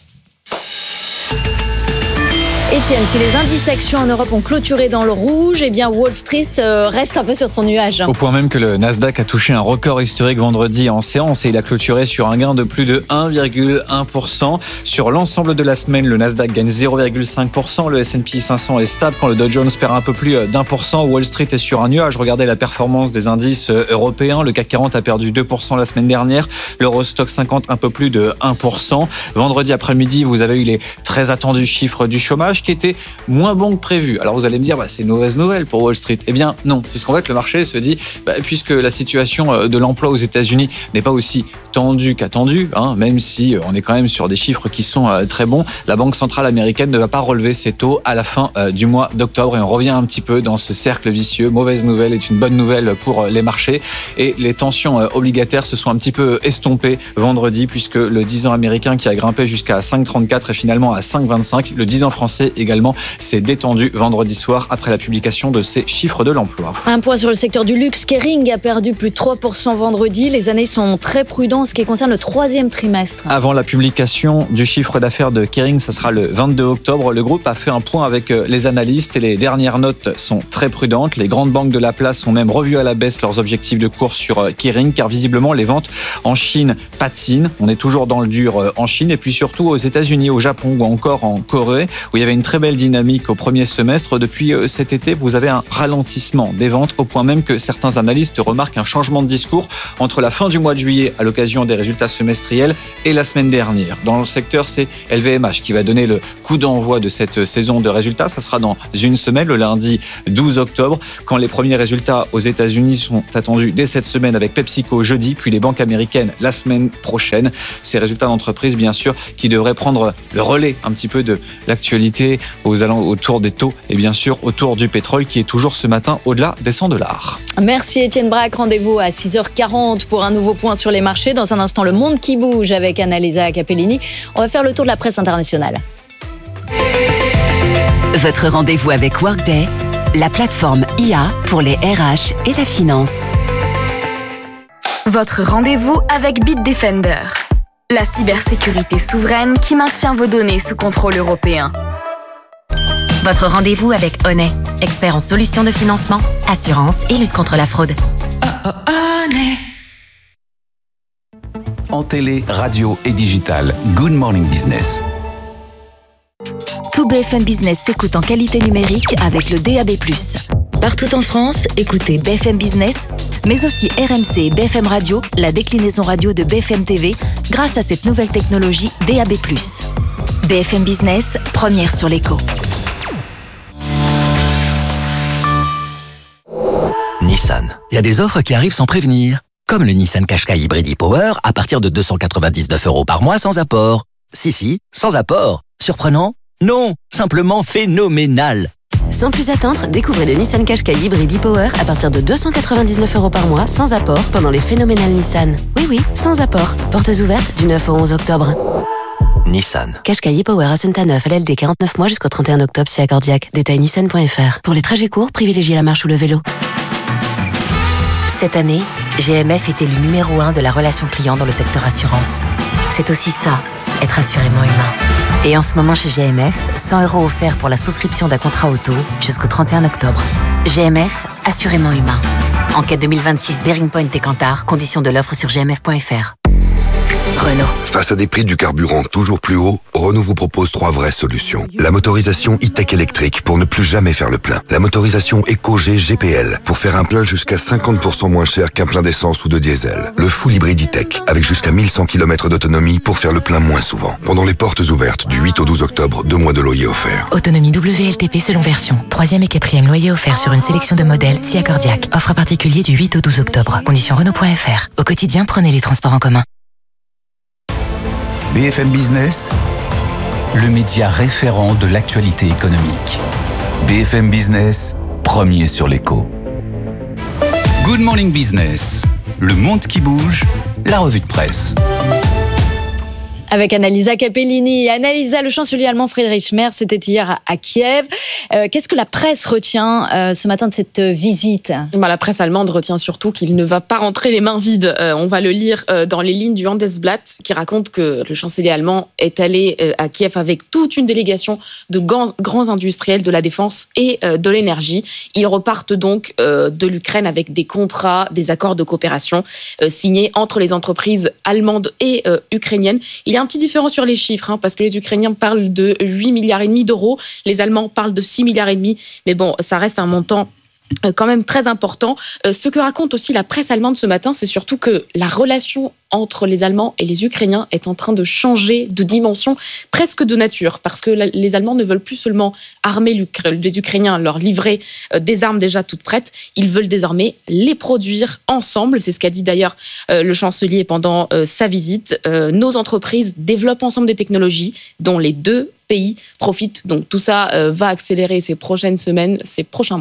Étienne, si les indices actions en Europe ont clôturé dans le rouge, eh bien Wall Street reste un peu sur son nuage. Au point même que le Nasdaq a touché un record historique vendredi en séance et il a clôturé sur un gain de plus de un virgule un pour cent. Sur l'ensemble de la semaine, le Nasdaq gagne zéro virgule cinq pour cent. Le S and P cinq cents est stable quand le Dow Jones perd un peu plus d'un pour cent. Wall Street est sur un nuage. Regardez la performance des indices européens. Le C A C quarante a perdu deux pour cent la semaine dernière. L'Eurostoxx cinquante un peu plus de un pour cent. Vendredi après-midi, vous avez eu les très attendus chiffres du chômage qui était moins bon que prévu. Alors vous allez me dire, bah, c'est une mauvaise nouvelle pour Wall Street. Eh bien non, puisqu'en fait le marché se dit, bah, puisque la situation de l'emploi aux États-Unis n'est pas aussi tendue qu'attendue, hein, même si on est quand même sur des chiffres qui sont euh, très bons, la Banque centrale américaine ne va pas relever ses taux à la fin euh, du mois d'octobre et on revient un petit peu dans ce cercle vicieux. Mauvaise nouvelle est une bonne nouvelle pour les marchés et les tensions euh, obligataires se sont un petit peu estompées vendredi puisque le dix ans américain qui a grimpé jusqu'à cinq virgule trente-quatre est finalement à cinq virgule vingt-cinq. Le dix ans français marché également s'est détendu vendredi soir après la publication de ses chiffres de l'emploi. Un point sur le secteur du luxe. Kering a perdu plus de trois pour cent vendredi. Les analystes sont très prudents en ce qui concerne le troisième trimestre. Avant la publication du chiffre d'affaires de Kering, ça sera le vingt-deux octobre. Le groupe a fait un point avec les analystes et les dernières notes sont très prudentes. Les grandes banques de la place ont même revu à la baisse leurs objectifs de cours sur Kering car visiblement les ventes en Chine patinent. On est toujours dans le dur en Chine et puis surtout aux États-Unis, au Japon ou encore en Corée où il y avait une très belle dynamique au premier semestre. Depuis cet été, vous avez un ralentissement des ventes au point même que certains analystes remarquent un changement de discours entre la fin du mois de juillet à l'occasion des résultats semestriels et la semaine dernière. Dans le secteur, c'est L V M H qui va donner le coup d'envoi de cette saison de résultats. Ça sera dans une semaine, le lundi douze octobre, quand les premiers résultats aux États-Unis sont attendus dès cette semaine avec PepsiCo jeudi, puis les banques américaines la semaine prochaine. Ces résultats d'entreprise, bien sûr, qui devraient prendre le relais un petit peu de l'actualité aux allant autour des taux et bien sûr autour du pétrole qui est toujours ce matin au-delà des cent dollars. Merci Étienne Braque. Rendez-vous à six heures quarante pour un nouveau point sur les marchés. Dans un instant, le monde qui bouge avec Annalisa Capellini. On va faire le tour de la presse internationale. Votre rendez-vous avec Workday, la plateforme I A pour les R H et la finance. Votre rendez-vous avec Bitdefender, la cybersécurité souveraine qui maintient vos données sous contrôle européen. Votre rendez-vous avec Honey, expert en solutions de financement, assurance et lutte contre la fraude. Oh, oh, Honey. En télé, radio et digital, Good Morning Business. Tout B F M Business s'écoute en qualité numérique avec le D A B plus. Partout en France, écoutez B F M Business, mais aussi R M C et B F M Radio, la déclinaison radio de B F M T V, grâce à cette nouvelle technologie D A B plus. B F M Business, première sur l'écho. Nissan. Il y a des offres qui arrivent sans prévenir. Comme le Nissan Qashqai Hybrid e-Power à partir de deux cent quatre-vingt-dix-neuf euros par mois sans apport. Si, si, sans apport. Surprenant? Non, simplement phénoménal. Sans plus attendre, découvrez le Nissan Qashqai Hybrid e-Power à partir de deux cent quatre-vingt-dix-neuf euros par mois sans apport pendant les phénoménales Nissan. Oui, oui, sans apport. Portes ouvertes du neuf au onze octobre. Nissan. Qashqai e-Power à Saint-Aneuf, L L D quarante-neuf mois jusqu'au trente et un octobre, si accordiaque. Détail nissan point f r. Pour les trajets courts, privilégiez la marche ou le vélo. Cette année, G M F est élu numéro un de la relation client dans le secteur assurance. C'est aussi ça, être assurément humain. Et en ce moment chez G M F, cent euros offerts pour la souscription d'un contrat auto jusqu'au trente et un octobre. G M F, assurément humain. Enquête deux mille vingt-six, Bearing Point et Kantar, conditions de l'offre sur g m f point f r. Renault. Face à des prix du carburant toujours plus hauts, Renault vous propose trois vraies solutions. La motorisation e-tech électrique pour ne plus jamais faire le plein. La motorisation EcoG G P L pour faire un plein jusqu'à cinquante pour cent moins cher qu'un plein d'essence ou de diesel. Le full hybride e-tech avec jusqu'à mille cent kilomètres d'autonomie pour faire le plein moins souvent. Pendant les portes ouvertes du huit au douze octobre, deux mois de loyer offerts. Autonomie W L T P selon version. Troisième et quatrième loyer offert sur une sélection de modèles si accordiaque. Offre à particulier du huit au douze octobre. Conditions Renault point f r. Au quotidien, prenez les transports en commun. B F M Business, le média référent de l'actualité économique. B F M Business, premier sur l'écho. Good Morning Business, le monde qui bouge, la revue de presse. Avec Annalisa Capellini. Annalisa, le chancelier allemand Friedrich Merz, c'était hier à Kiev. Euh, qu'est-ce que la presse retient euh, ce matin de cette visite ? bah, La presse allemande retient surtout qu'il ne va pas rentrer les mains vides. Euh, on va le lire euh, dans les lignes du Handelsblatt qui raconte que le chancelier allemand est allé euh, à Kiev avec toute une délégation de grands, grands industriels de la défense et euh, de l'énergie. Ils repartent donc euh, de l'Ukraine avec des contrats, des accords de coopération euh, signés entre les entreprises allemandes et euh, ukrainiennes. Il y a un petit différent sur les chiffres, hein, parce que les Ukrainiens parlent de huit milliards et demi d'euros, les Allemands parlent de six milliards et demi, mais bon, ça reste un montant quand même très important. Ce que raconte aussi la presse allemande ce matin, c'est surtout que la relation entre les Allemands et les Ukrainiens est en train de changer de dimension, presque de nature, parce que les Allemands ne veulent plus seulement armer les Ukrainiens, leur livrer des armes déjà toutes prêtes, ils veulent désormais les produire ensemble. C'est ce qu'a dit d'ailleurs le chancelier pendant sa visite. Nos entreprises développent ensemble des technologies dont les deux pays profitent. Donc tout ça va accélérer ces prochaines semaines, ces prochains mois.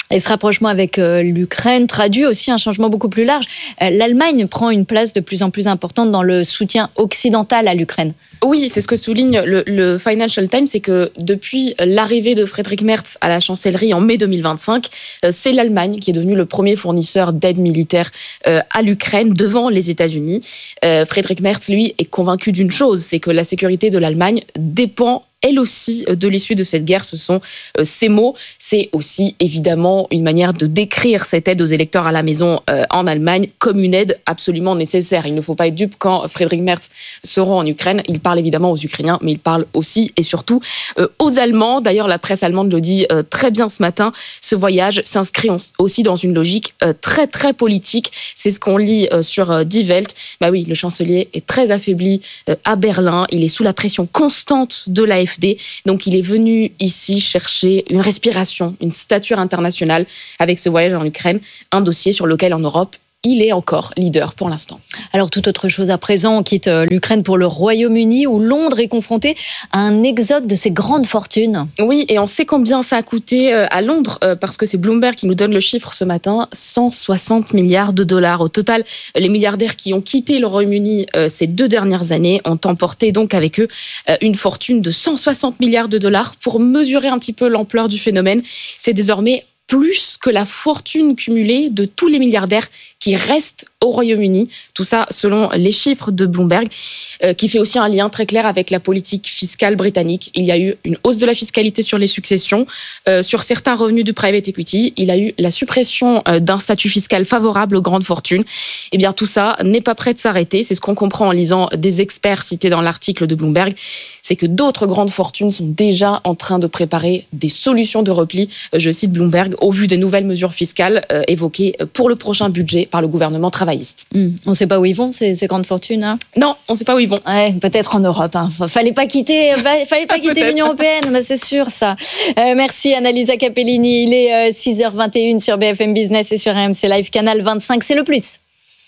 Et ce rapprochement avec euh, l'Ukraine traduit aussi un changement beaucoup plus large. Euh, L'Allemagne prend une place de plus en plus importante dans le soutien occidental à l'Ukraine. Oui, c'est ce que souligne le, le Financial Times, c'est que depuis l'arrivée de Friedrich Merz à la chancellerie en mai deux mille vingt-cinq, euh, c'est l'Allemagne qui est devenue le premier fournisseur d'aide militaire euh, à l'Ukraine devant les États-Unis. Euh, Friedrich Merz, lui, est convaincu d'une chose, c'est que la sécurité de l'Allemagne dépend elle aussi de l'issue de cette guerre. Ce sont euh, ces mots. C'est aussi évidemment une manière de décrire cette aide aux électeurs à la maison euh, en Allemagne comme une aide absolument nécessaire. Il ne faut pas être dupe quand Friedrich Merz se rend en Ukraine. Il parle évidemment aux Ukrainiens, mais il parle aussi et surtout euh, aux Allemands. D'ailleurs, la presse allemande le dit euh, très bien ce matin. Ce voyage s'inscrit aussi dans une logique euh, très très politique. C'est ce qu'on lit euh, sur euh, Die Welt. Bah oui, le chancelier est très affaibli euh, à Berlin. Il est sous la pression constante de l'A F D. Donc il est venu ici chercher une respiration, une stature internationale avec ce voyage en Ukraine, un dossier sur lequel en Europe, il est encore leader pour l'instant. Alors, toute autre chose à présent, on quitte l'Ukraine pour le Royaume-Uni, où Londres est confronté à un exode de ses grandes fortunes. Oui, et on sait combien ça a coûté à Londres, parce que c'est Bloomberg qui nous donne le chiffre ce matin, cent soixante milliards de dollars. Au total, les milliardaires qui ont quitté le Royaume-Uni ces deux dernières années ont emporté donc avec eux une fortune de cent soixante milliards de dollars. Pour mesurer un petit peu l'ampleur du phénomène, c'est désormais plus que la fortune cumulée de tous les milliardaires qui restent au Royaume-Uni. Tout ça selon les chiffres de Bloomberg, euh, qui fait aussi un lien très clair avec la politique fiscale britannique. Il y a eu une hausse de la fiscalité sur les successions, euh, sur certains revenus du private equity. Il y a eu la suppression euh, d'un statut fiscal favorable aux grandes fortunes. Eh bien, tout ça n'est pas prêt de s'arrêter. C'est ce qu'on comprend en lisant des experts cités dans l'article de Bloomberg. C'est que d'autres grandes fortunes sont déjà en train de préparer des solutions de repli. Euh, je cite Bloomberg, au vu des nouvelles mesures fiscales euh, évoquées pour le prochain budget par le gouvernement travailliste. Mmh. On ne sait pas où ils vont, ces, ces grandes fortunes, hein? Non, on ne sait pas où ils vont. Ouais, peut-être en Europe. Hein. Fallait pas quitter, fallait pas quitter l'Union européenne, bah, c'est sûr ça. Euh, merci Annalisa Capellini. Il est euh, six heures vingt et une sur B F M Business et sur R M C Live Canal vingt-cinq. C'est le plus.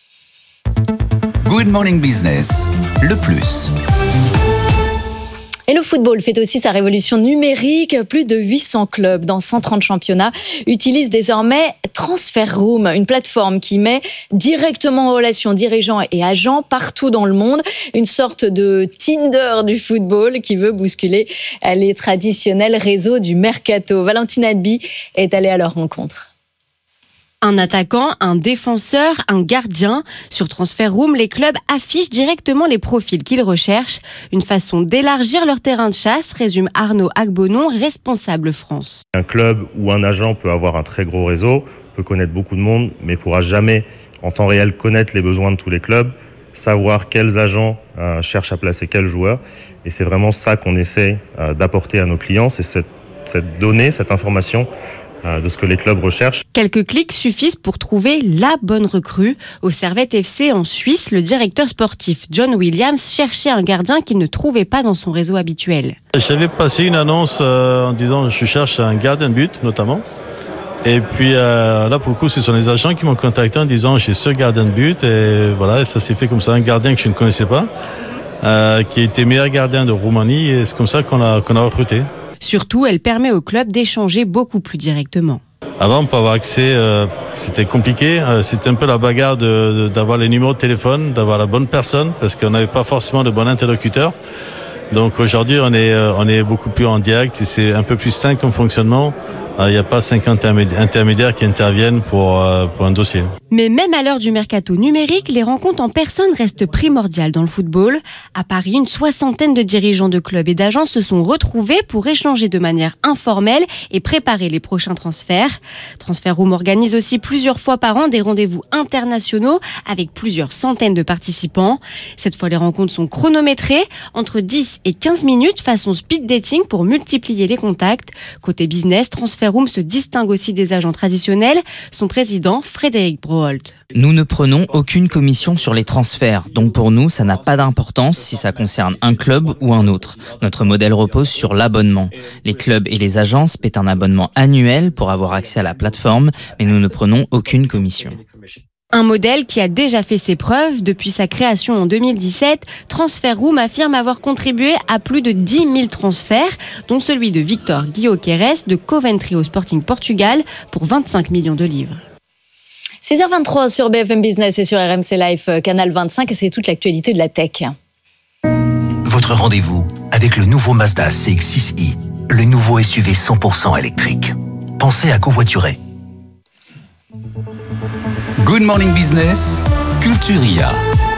Good Morning Business, le plus. Et le football fait aussi sa révolution numérique. Plus de huit cents clubs dans cent trente championnats utilisent désormais Transfer Room, une plateforme qui met directement en relation dirigeants et agents partout dans le monde. Une sorte de Tinder du football qui veut bousculer les traditionnels réseaux du mercato. Valentine Adby est allée à leur rencontre. Un attaquant, un défenseur, un gardien. Sur Transfer Room, les clubs affichent directement les profils qu'ils recherchent. Une façon d'élargir leur terrain de chasse, résume Arnaud Agbonon, responsable France. Un club ou un agent peut avoir un très gros réseau, peut connaître beaucoup de monde, mais pourra jamais, en temps réel, connaître les besoins de tous les clubs, savoir quels agents euh, cherchent à placer quels joueurs. Et c'est vraiment ça qu'on essaie euh, d'apporter à nos clients, c'est cette, cette donnée, cette information de ce que les clubs recherchent. Quelques clics suffisent pour trouver la bonne recrue. Au Servette F C en Suisse, le directeur sportif John Williams cherchait un gardien qu'il ne trouvait pas dans son réseau habituel. J'avais passé une annonce euh, en disant je cherche un gardien de but notamment. Et puis euh, là pour le coup ce sont les agents qui m'ont contacté en disant j'ai ce gardien de but et voilà, et ça s'est fait comme ça, un gardien que je ne connaissais pas, euh, qui était meilleur gardien de Roumanie et c'est comme ça qu'on a, qu'on a recruté. Surtout, elle permet au club d'échanger beaucoup plus directement. Avant, pour avoir accès, euh, c'était compliqué. Euh, c'était un peu la bagarre de, de, d'avoir les numéros de téléphone, d'avoir la bonne personne, parce qu'on n'avait pas forcément de bon interlocuteur. Donc aujourd'hui, on est, euh, on est beaucoup plus en direct et c'est un peu plus simple comme fonctionnement. Il n'y a pas cinquante intermédiaires qui interviennent pour, euh, pour un dossier. Mais même à l'heure du mercato numérique, les rencontres en personne restent primordiales dans le football. À Paris, une soixantaine de dirigeants de clubs et d'agents se sont retrouvés pour échanger de manière informelle et préparer les prochains transferts. Transfer Room organise aussi plusieurs fois par an des rendez-vous internationaux avec plusieurs centaines de participants. Cette fois, les rencontres sont chronométrées, entre dix et quinze minutes façon speed dating pour multiplier les contacts. Côté business, Transfer Room se distingue aussi des agents traditionnels. Son président, Frédéric Broholt. Nous ne prenons aucune commission sur les transferts, donc pour nous, ça n'a pas d'importance si ça concerne un club ou un autre. Notre modèle repose sur l'abonnement. Les clubs et les agences paient un abonnement annuel pour avoir accès à la plateforme, mais nous ne prenons aucune commission. Un modèle qui a déjà fait ses preuves. Depuis sa création en deux mille dix-sept, Transfer Room affirme avoir contribué à plus de dix mille transferts, dont celui de Victor Guioqueres de Coventry au Sporting Portugal pour vingt-cinq millions de livres. six heures vingt-trois sur B F M Business et sur R M C Live Canal vingt-cinq, et c'est toute l'actualité de la tech. Votre rendez-vous avec le nouveau Mazda C X six i, le nouveau S U V cent pour cent électrique. Pensez à covoiturer. Good Morning Business, Culturia.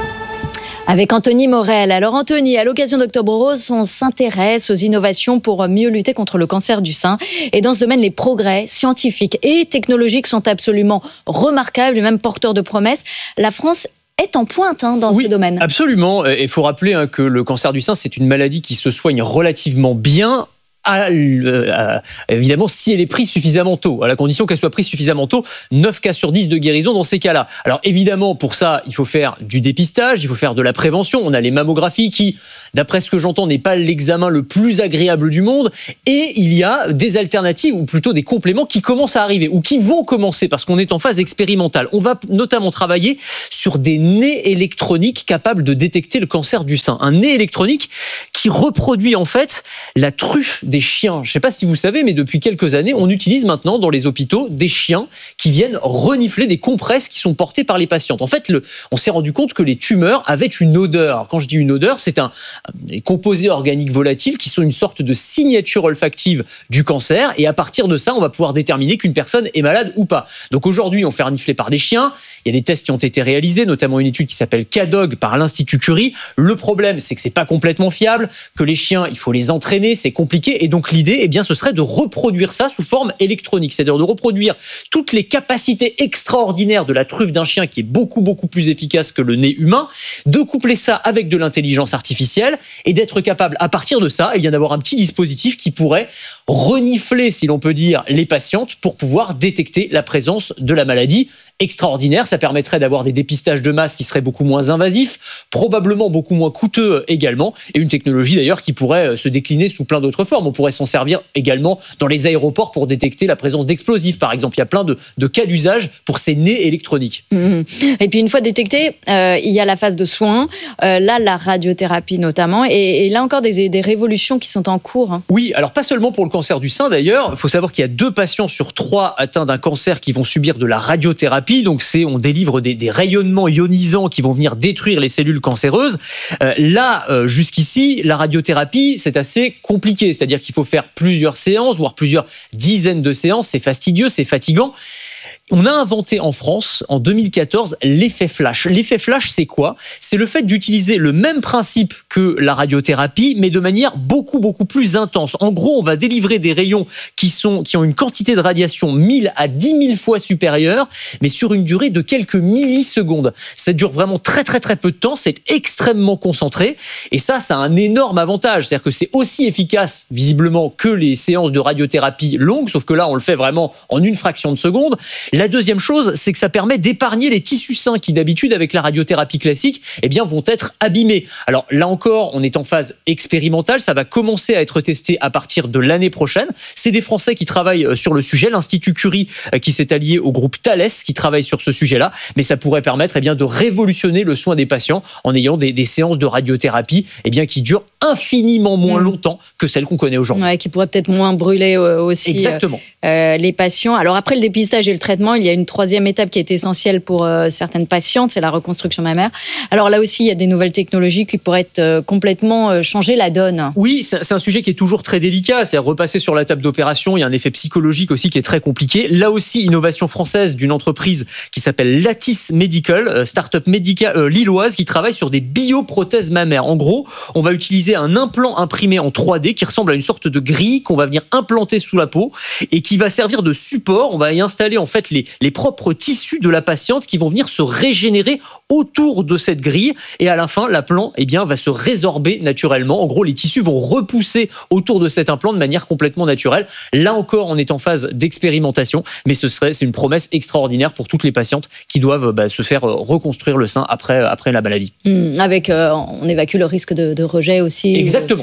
Avec Anthony Morel. Alors Anthony, à l'occasion d'Octobre Rose, on s'intéresse aux innovations pour mieux lutter contre le cancer du sein. Et dans ce domaine, les progrès scientifiques et technologiques sont absolument remarquables et même porteurs de promesses. La France est en pointe hein, dans oui, ce domaine. Absolument. Il faut rappeler hein, que le cancer du sein, c'est une maladie qui se soigne relativement bien. À, euh, évidemment, si elle est prise suffisamment tôt, à la condition qu'elle soit prise suffisamment tôt, neuf cas sur dix de guérison dans ces cas-là. Alors évidemment, pour ça, il faut faire du dépistage, il faut faire de la prévention. On a les mammographies qui, d'après ce que j'entends, n'est pas l'examen le plus agréable du monde. Et il y a des alternatives, ou plutôt des compléments qui commencent à arriver, ou qui vont commencer, parce qu'on est en phase expérimentale. On va notamment travailler sur des nez électroniques capables de détecter le cancer du sein. Un nez électronique qui reproduit en fait la truffe des chiens. Je ne sais pas si vous savez, mais depuis quelques années, on utilise maintenant dans les hôpitaux des chiens qui viennent renifler des compresses qui sont portées par les patientes. En fait, le, on s'est rendu compte que les tumeurs avaient une odeur. Alors, quand je dis une odeur, c'est un, des composés organiques volatiles qui sont une sorte de signature olfactive du cancer. Et à partir de ça, on va pouvoir déterminer qu'une personne est malade ou pas. Donc aujourd'hui, on fait renifler par des chiens. Il y a des tests qui ont été réalisés, notamment une étude qui s'appelle C A D O G par l'Institut Curie. Le problème, c'est que c'est pas complètement fiable, que les chiens, il faut les entraîner, c'est compliqué. Et donc l'idée, eh bien, ce serait de reproduire ça sous forme électronique, c'est-à-dire de reproduire toutes les capacités extraordinaires de la truffe d'un chien qui est beaucoup, beaucoup plus efficace que le nez humain, de coupler ça avec de l'intelligence artificielle et d'être capable, à partir de ça, eh bien, d'avoir un petit dispositif qui pourrait renifler, si l'on peut dire, les patientes pour pouvoir détecter la présence de la maladie. Extraordinaire, ça permettrait d'avoir des dépistages de masse qui seraient beaucoup moins invasifs, probablement beaucoup moins coûteux également, et une technologie d'ailleurs qui pourrait se décliner sous plein d'autres formes. On pourrait s'en servir également dans les aéroports pour détecter la présence d'explosifs, par exemple. Il y a plein de, de cas d'usage pour ces nez électroniques. Mmh. Et puis une fois détecté, euh, il y a la phase de soins, euh, là la radiothérapie notamment, et, et là encore des, des révolutions qui sont en cours. Hein. Oui, alors pas seulement pour le cancer du sein d'ailleurs, il faut savoir qu'il y a deux patients sur trois atteints d'un cancer qui vont subir de la radiothérapie. Donc c'est, on délivre des, des rayonnements ionisants qui vont venir détruire les cellules cancéreuses. Euh, là, euh, jusqu'ici, la radiothérapie, c'est assez compliqué. C'est-à-dire qu'il faut faire plusieurs séances, voire plusieurs dizaines de séances. C'est fastidieux, c'est fatigant. On a inventé en France, en deux mille quatorze, l'effet flash. L'effet flash, c'est quoi ? C'est le fait d'utiliser le même principe que la radiothérapie, mais de manière beaucoup, beaucoup plus intense. En gros, on va délivrer des rayons qui, sont, qui ont une quantité de radiation mille à dix mille fois supérieure, mais sur une durée de quelques millisecondes. Ça dure vraiment très, très, très peu de temps. C'est extrêmement concentré. Et ça, ça a un énorme avantage. C'est-à-dire que c'est aussi efficace, visiblement, que les séances de radiothérapie longues, sauf que là, on le fait vraiment en une fraction de seconde. La deuxième chose, c'est que ça permet d'épargner les tissus sains qui, d'habitude, avec la radiothérapie classique, eh bien, vont être abîmés. Alors là encore, on est en phase expérimentale. Ça va commencer à être testé à partir de l'année prochaine. C'est des Français qui travaillent sur le sujet. L'Institut Curie qui s'est allié au groupe Thales qui travaille sur ce sujet-là. Mais ça pourrait permettre eh bien, de révolutionner le soin des patients en ayant des, des séances de radiothérapie eh bien, qui durent infiniment moins mmh. longtemps que celles qu'on connaît aujourd'hui. Ouais, qui pourraient peut-être moins brûler euh, aussi Exactement. Euh, les patients. Alors après le dépistage et le traitement, il y a une troisième étape qui est essentielle pour euh, certaines patientes, c'est la reconstruction mammaire. Alors là aussi, il y a des nouvelles technologies qui pourraient être, euh, complètement euh, changer la donne. Oui, c'est, c'est un sujet qui est toujours très délicat. C'est repasser sur la table d'opération. Il y a un effet psychologique aussi qui est très compliqué. Là aussi, innovation française d'une entreprise qui s'appelle Lattice Medical, euh, start-up médicale euh, lilloise qui travaille sur des bioprothèses mammaires. En gros, on va utiliser un implant imprimé en trois D qui ressemble à une sorte de grille qu'on va venir implanter sous la peau et qui va servir de support. On va y installer en fait les, les propres tissus de la patiente qui vont venir se régénérer autour de cette grille et à la fin, l'implant eh bien, va se résorber naturellement. En gros, les tissus vont repousser autour de cet implant de manière complètement naturelle. Là encore, on est en phase d'expérimentation, mais ce serait, c'est une promesse extraordinaire pour toutes les patientes qui doivent bah, se faire reconstruire le sein après, après la maladie. Mmh, avec, euh, on évacue le risque de, de rejet aussi. Exactement.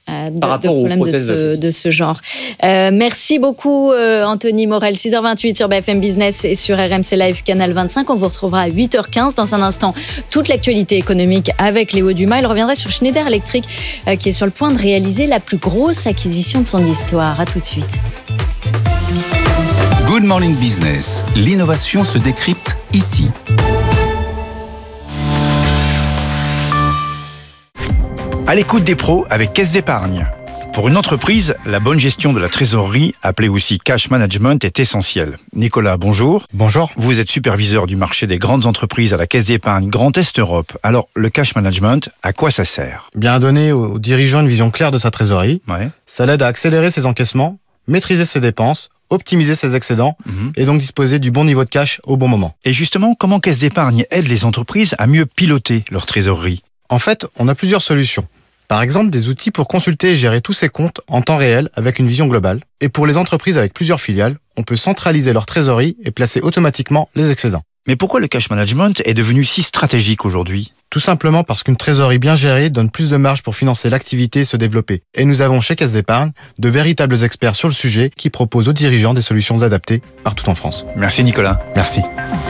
euh, de, Par rapport de aux problèmes de prothèses ce, de ce genre. Euh, merci beaucoup euh, Anthony Morel. six heures vingt-huit sur B F M Business et sur R M C Live Canal vingt-cinq. On vous retrouvera à huit heures quinze. Dans un instant, toute l'actualité économique avec Léo Dumas. Il reviendra sur Schneider Electric euh, qui est sur le point de réaliser la plus grosse acquisition de son histoire. À tout de suite. Good Morning Business. L'innovation se décrypte ici. À l'écoute des pros avec Caisse d'Épargne. Pour une entreprise, la bonne gestion de la trésorerie, appelée aussi cash management, est essentielle. Nicolas, bonjour. Bonjour. Vous êtes superviseur du marché des grandes entreprises à la Caisse d'Épargne Grand Est Europe. Alors, le cash management, à quoi ça sert ? Bien à donner aux dirigeants une vision claire de sa trésorerie. Ouais. Ça l'aide à accélérer ses encaissements, maîtriser ses dépenses, optimiser ses excédents mmh. et donc disposer du bon niveau de cash au bon moment. Et justement, comment Caisse d'Épargne aide les entreprises à mieux piloter leur trésorerie ? En fait, on a plusieurs solutions. Par exemple, des outils pour consulter et gérer tous ses comptes en temps réel avec une vision globale. Et pour les entreprises avec plusieurs filiales, on peut centraliser leur trésorerie et placer automatiquement les excédents. Mais pourquoi le cash management est devenu si stratégique aujourd'hui ? Tout simplement parce qu'une trésorerie bien gérée donne plus de marge pour financer l'activité et se développer. Et nous avons chez Caisse d'Épargne de véritables experts sur le sujet qui proposent aux dirigeants des solutions adaptées partout en France. Merci Nicolas. Merci.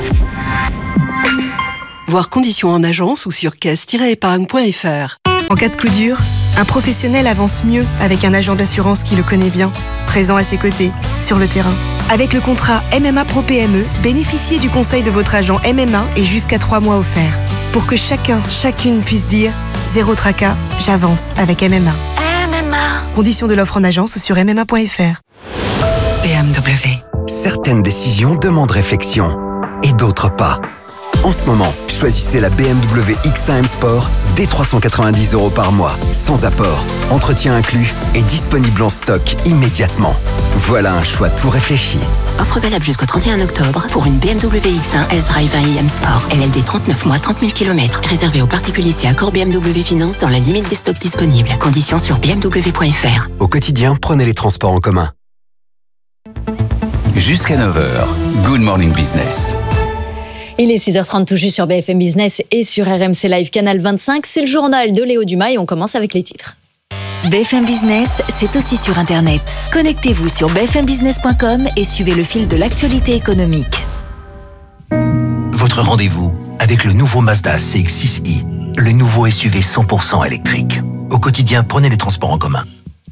Voir conditions en agence ou sur caisse tiret épargne point f r. En cas de coup dur, un professionnel avance mieux avec un agent d'assurance qui le connaît bien, présent à ses côtés, sur le terrain. Avec le contrat M M A Pro P M E, bénéficiez du conseil de votre agent M M A et jusqu'à trois mois offerts. Pour que chacun, chacune puisse dire « Zéro tracas, j'avance avec M M A ». M M A. Conditions de l'offre en agence sur m m a point f r. B M W. Certaines décisions demandent réflexion et d'autres pas. En ce moment, choisissez la B M W X un M Sport dès trois cent quatre-vingt-dix euros par mois, sans apport, entretien inclus et disponible en stock immédiatement. Voilà un choix tout réfléchi. Offre valable jusqu'au trente et un octobre pour une B M W X un S-Drive un i M Sport. L L D trente-neuf mois, trente mille kilomètres. Réservé aux particuliers si accord B M W Finance dans la limite des stocks disponibles. Conditions sur b m w point f r. Au quotidien, prenez les transports en commun. Jusqu'à neuf heures, Good Morning Business. Il est six heures trente tout juste sur B F M Business et sur R M C Live Canal vingt-cinq. C'est le journal de Léo Dumas et on commence avec les titres. B F M Business, c'est aussi sur Internet. Connectez-vous sur b f m business point com et suivez le fil de l'actualité économique. Votre rendez-vous avec le nouveau Mazda C X six i, le nouveau S U V cent pour cent électrique. Au quotidien, prenez les transports en commun.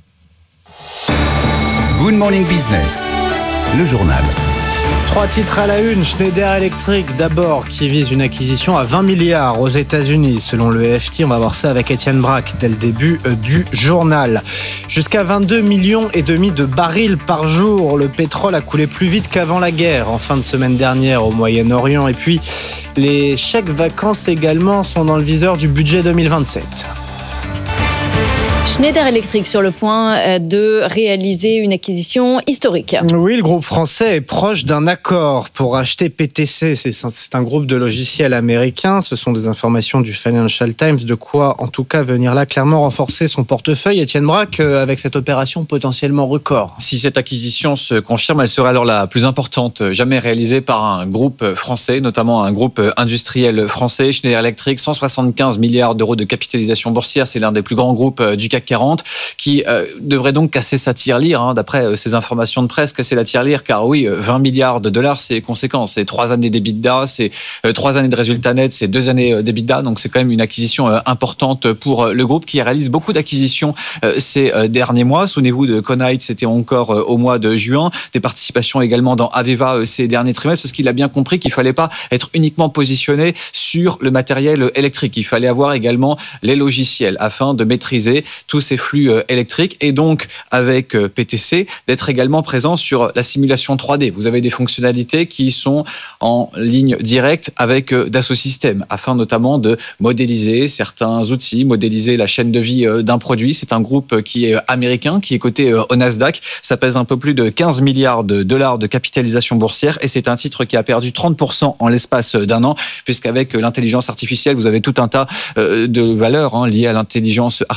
Good Morning Business, le journal. Trois titres à la une. Schneider Electric d'abord, qui vise une acquisition à vingt milliards aux États-Unis. Selon le A F T, on va voir ça avec Étienne Braque dès le début du journal. Jusqu'à vingt-deux millions et demi de barils par jour. Le pétrole a coulé plus vite qu'avant la guerre en fin de semaine dernière au Moyen-Orient. Et puis, les chèques vacances également sont dans le viseur du budget deux mille vingt-sept. Schneider Electric sur le point de réaliser une acquisition historique. Oui, le groupe français est proche d'un accord pour acheter P T C. C'est un groupe de logiciels américains. Ce sont des informations du Financial Times. De quoi, en tout cas, venir là clairement renforcer son portefeuille. Étienne Braque, avec cette opération potentiellement record. Si cette acquisition se confirme, elle serait alors la plus importante jamais réalisée par un groupe français, notamment un groupe industriel français. Schneider Electric, cent soixante-quinze milliards d'euros de capitalisation boursière. C'est l'un des plus grands groupes du C A C quarante, qui euh, devrait donc casser sa tirelire, hein, d'après euh, ces informations de presse, casser la tirelire, car oui, vingt milliards de dollars, c'est conséquent. C'est trois années d'EBITDA, c'est euh, trois années de résultats nets, c'est deux années euh, d'EBITDA, donc c'est quand même une acquisition euh, importante pour euh, le groupe qui réalise beaucoup d'acquisitions euh, ces euh, derniers mois. Souvenez-vous de Conite, c'était encore euh, au mois de juin, des participations également dans Aveva euh, ces derniers trimestres, parce qu'il a bien compris qu'il ne fallait pas être uniquement positionné sur le matériel électrique. Il fallait avoir également les logiciels afin de maîtriser tous ces flux électriques et donc avec P T C d'être également présent sur la simulation trois D. Vous avez des fonctionnalités qui sont en ligne directe avec Dassault Systèmes afin notamment de modéliser certains outils, modéliser la chaîne de vie d'un produit. C'est un groupe qui est américain, qui est coté au Nasdaq. Ça pèse un peu plus de quinze milliards de dollars de capitalisation boursière et c'est un titre qui a perdu trente pour cent en l'espace d'un an puisqu'avec l'intelligence artificielle, vous avez tout un tas de valeurs hein, liées à l'intelligence artificielle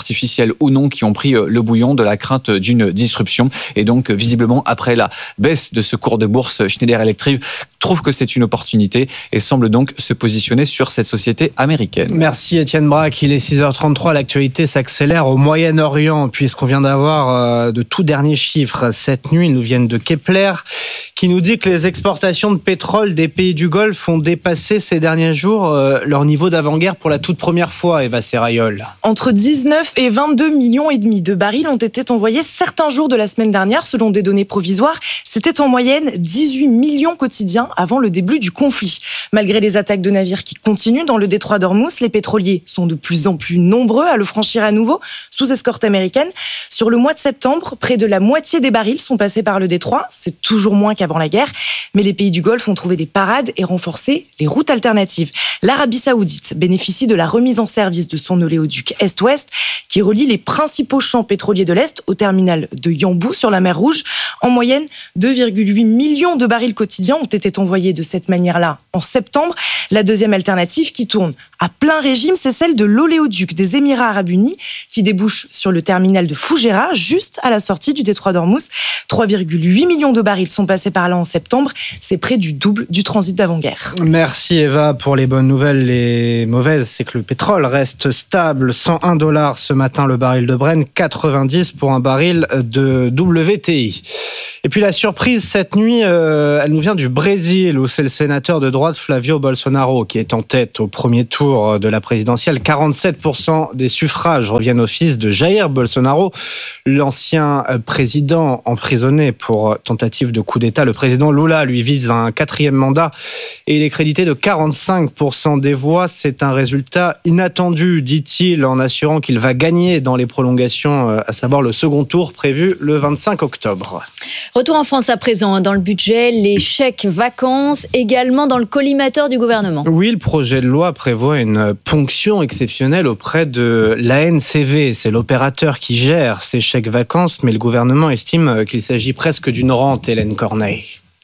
artificielle ou non qui ont pris le bouillon de la crainte d'une disruption. Et donc, visiblement, après la baisse de ce cours de bourse, Schneider Electric trouve que c'est une opportunité et semble donc se positionner sur cette société américaine. Merci Étienne Braque. Il est six heures trente-trois. L'actualité s'accélère au Moyen-Orient puisqu'on vient d'avoir de tout derniers chiffres cette nuit. Ils nous viennent de Kepler qui nous dit que les exportations de pétrole des pays du Golfe ont dépassé ces derniers jours euh, leur niveau d'avant-guerre pour la toute première fois, Eva Serrayol. Entre dix-neuf et vingt-deux millions et demi de barils ont été envoyés certains jours de la semaine dernière, selon des données provisoires. C'était en moyenne dix-huit millions quotidiens avant le début du conflit. Malgré les attaques de navires qui continuent dans le détroit d'Ormuz, les pétroliers sont de plus en plus nombreux à le franchir à nouveau sous escorte américaine. Sur le mois de septembre, près de la moitié des barils sont passés par le détroit. C'est toujours moins qu'avant la guerre, mais les pays du Golfe ont trouvé des parades et renforcé les routes alternatives. L'Arabie Saoudite bénéficie de la remise en service de son oléoduc Est-Ouest qui relie les principaux champs pétroliers de l'Est au terminal de Yanbu sur la mer Rouge. En moyenne, deux virgule huit millions de barils quotidiens ont été envoyés de cette manière-là en septembre. La deuxième alternative qui tourne à plein régime, c'est celle de l'oléoduc des Émirats Arabes Unis qui débouche sur le terminal de Fougera, juste à la sortie du détroit d'Ormuz. trois virgule huit millions de barils sont passés par là en septembre. C'est près du double du transit d'avant-guerre. Merci Eva pour les bonnes nouvelles. Les mauvaises, c'est que le pétrole reste stable. cent un dollars ce matin le baril de Brent, quatre-vingt-dix pour un baril de W T I. Et puis la surprise cette nuit, euh, elle nous vient du Brésil où c'est le sénateur de droite Flavio Bolsonaro qui est en tête au premier tour de la présidentielle. quarante-sept pour cent des suffrages reviennent au fils de Jair Bolsonaro, l'ancien président emprisonné pour tentative de coup d'État. Le président Lula lui vise un quatrième mandat et il est crédité de quarante-cinq pour cent des voix. C'est un résultat inattendu, dit-il, en assurant qu'il va gagner dans les prolongations, à savoir le second tour prévu le vingt-cinq octobre. Retour en France à présent, dans le budget, les chèques vacances, également dans le collimateur du gouvernement. Oui, le projet de loi prévoit une ponction exceptionnelle auprès de l'A N C V. C'est l'opérateur qui gère ces chèques vacances, mais le gouvernement estime qu'il s'agit presque d'une rente, Hélène Corneille.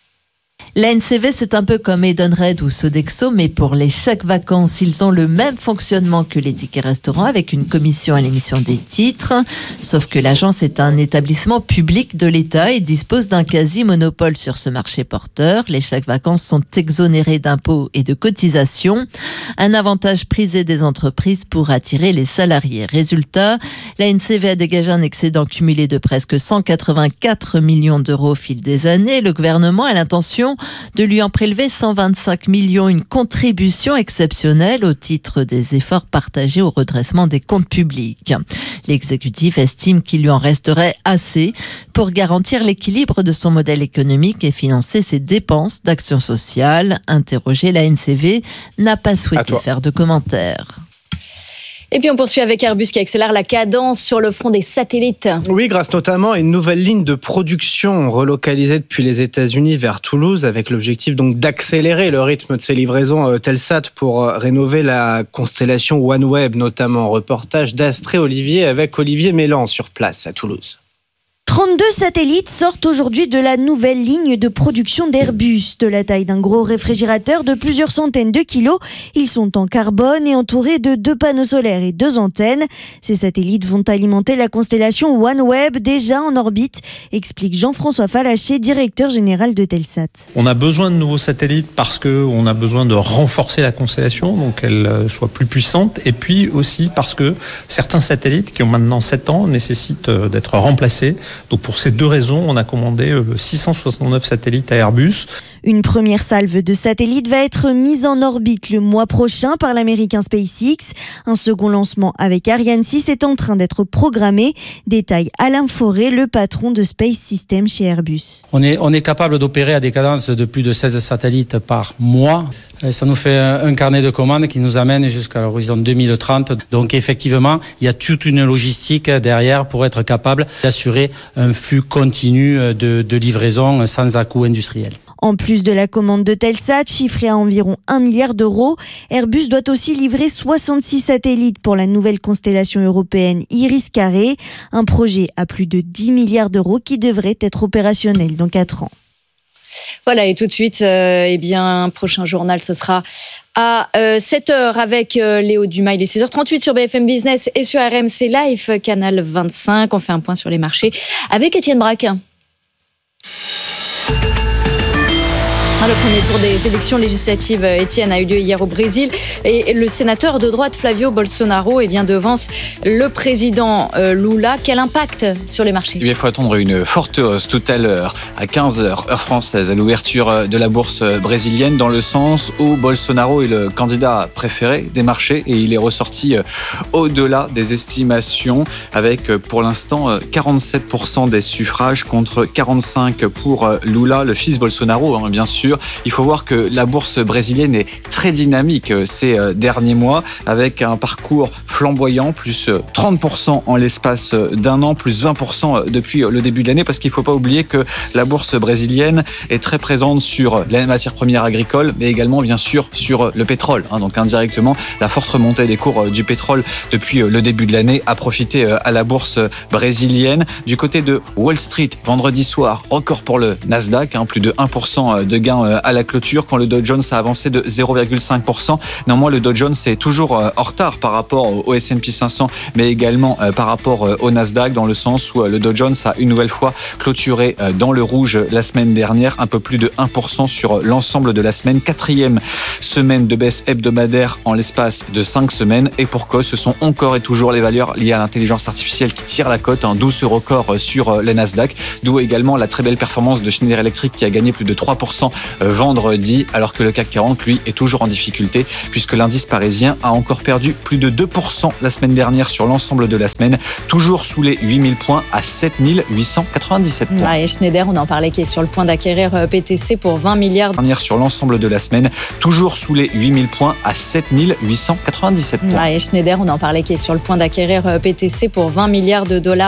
L'A N C V, c'est un peu comme Edenred ou Sodexo, mais pour les chèques vacances, ils ont le même fonctionnement que les tickets restaurants avec une commission à l'émission des titres. Sauf que l'agence est un établissement public de l'État et dispose d'un quasi-monopole sur ce marché porteur. Les chèques vacances sont exonérés d'impôts et de cotisations. Un avantage prisé des entreprises pour attirer les salariés. Résultat, l'A N C V a dégagé un excédent cumulé de presque cent quatre-vingt-quatre millions d'euros au fil des années. Le gouvernement a l'intention de lui en prélever cent vingt-cinq millions, une contribution exceptionnelle au titre des efforts partagés au redressement des comptes publics. L'exécutif estime qu'il lui en resterait assez pour garantir l'équilibre de son modèle économique et financer ses dépenses d'action sociale. Interrogé, l'A N C V n'a pas souhaité faire de commentaires. Et puis on poursuit avec Airbus qui accélère la cadence sur le front des satellites. Oui, grâce notamment à une nouvelle ligne de production relocalisée depuis les États-Unis vers Toulouse, avec l'objectif donc d'accélérer le rythme de ses livraisons Telsat pour rénover la constellation OneWeb, notamment. Reportage d'Astrée Olivier avec Olivier Mélan sur place à Toulouse. trente-deux satellites sortent aujourd'hui de la nouvelle ligne de production d'Airbus. De la taille d'un gros réfrigérateur de plusieurs centaines de kilos, ils sont en carbone et entourés de deux panneaux solaires et deux antennes. Ces satellites vont alimenter la constellation OneWeb déjà en orbite, explique Jean-François Falaché, directeur général de Telsat. On a besoin de nouveaux satellites parce qu'on a besoin de renforcer la constellation, donc qu'elle soit plus puissante, et puis aussi parce que certains satellites qui ont maintenant sept ans nécessitent d'être remplacés. Donc pour ces deux raisons, on a commandé six cent soixante-neuf satellites à Airbus. Une première salve de satellites va être mise en orbite le mois prochain par l'américain SpaceX. Un second lancement avec Ariane six est en train d'être programmé. Détaille Alain Fauré, le patron de Space Systems chez Airbus. On est, on est capable d'opérer à des cadences de plus de seize satellites par mois. Ça nous fait un carnet de commandes qui nous amène jusqu'à l'horizon deux mille trente. Donc effectivement, il y a toute une logistique derrière pour être capable d'assurer un flux continu de, de livraison sans à-coût industriel. En plus de la commande de Telsat, chiffrée à environ un milliard d'euros, Airbus doit aussi livrer soixante-six satellites pour la nouvelle constellation européenne Iris-Carré, un projet à plus de dix milliards d'euros qui devrait être opérationnel dans quatre ans. Voilà, et tout de suite, euh, eh bien, prochain journal, ce sera à euh, sept heures avec euh, Léo Dumas. Il est six heures trente-huit sur B F M Business et sur R M C Live, canal vingt-cinq. On fait un point sur les marchés avec Étienne Braque. Le premier tour des élections législatives, Étienne, a eu lieu hier au Brésil et le sénateur de droite Flavio Bolsonaro eh bien, devance le président Lula. Quel impact sur les marchés ? Il faut attendre une forte hausse tout à l'heure à quinze heures, heure française, à l'ouverture de la bourse brésilienne, dans le sens où Bolsonaro est le candidat préféré des marchés et il est ressorti au-delà des estimations avec pour l'instant quarante-sept pour cent des suffrages contre quarante-cinq pour Pour Lula, le fils Bolsonaro, hein, bien sûr. Il faut voir que la bourse brésilienne est très dynamique ces derniers mois, avec un parcours flamboyant, plus trente pour cent en l'espace d'un an, plus vingt pour cent depuis le début de l'année, parce qu'il ne faut pas oublier que la bourse brésilienne est très présente sur les matières premières agricoles, mais également, bien sûr, sur le pétrole. Hein, donc, indirectement, la forte remontée des cours du pétrole depuis le début de l'année a profité à la bourse brésilienne. Du côté de Wall Street, vendredi soir, record pour le Nasdaq, hein, plus de un pour cent de gains à la clôture, quand le Dow Jones a avancé de zéro virgule cinq pour cent. Néanmoins, le Dow Jones est toujours en retard par rapport au S and P cinq cents, mais également par rapport au Nasdaq, dans le sens où le Dow Jones a une nouvelle fois clôturé dans le rouge la semaine dernière, un peu plus de un pour cent sur l'ensemble de la semaine. Quatrième semaine de baisse hebdomadaire en l'espace de cinq semaines. Et pour cause, ce sont encore et toujours les valeurs liées à l'intelligence artificielle qui tirent la cote, hein, d'où ce record sur le Nasdaq, d'où également la très belle performance de Schneider Electric qui a gagné plus de trois pour cent vendredi, alors que le C A C quarante, lui, est toujours en difficulté, puisque l'indice parisien a encore perdu plus de deux pour cent la semaine dernière sur l'ensemble de la semaine, toujours sous les huit mille points à sept mille huit cent quatre-vingt-dix-sept points. Ouais, et Schneider, on en parlait, qui est sur le point d'acquérir P T C pour vingt milliards. Dernière sur l'ensemble de la semaine, toujours sous les huit mille points à sept mille huit cent quatre-vingt-dix-sept points. Ouais, et Schneider, on en parlait, qui est sur le point d'acquérir P T C pour vingt milliards de dollars.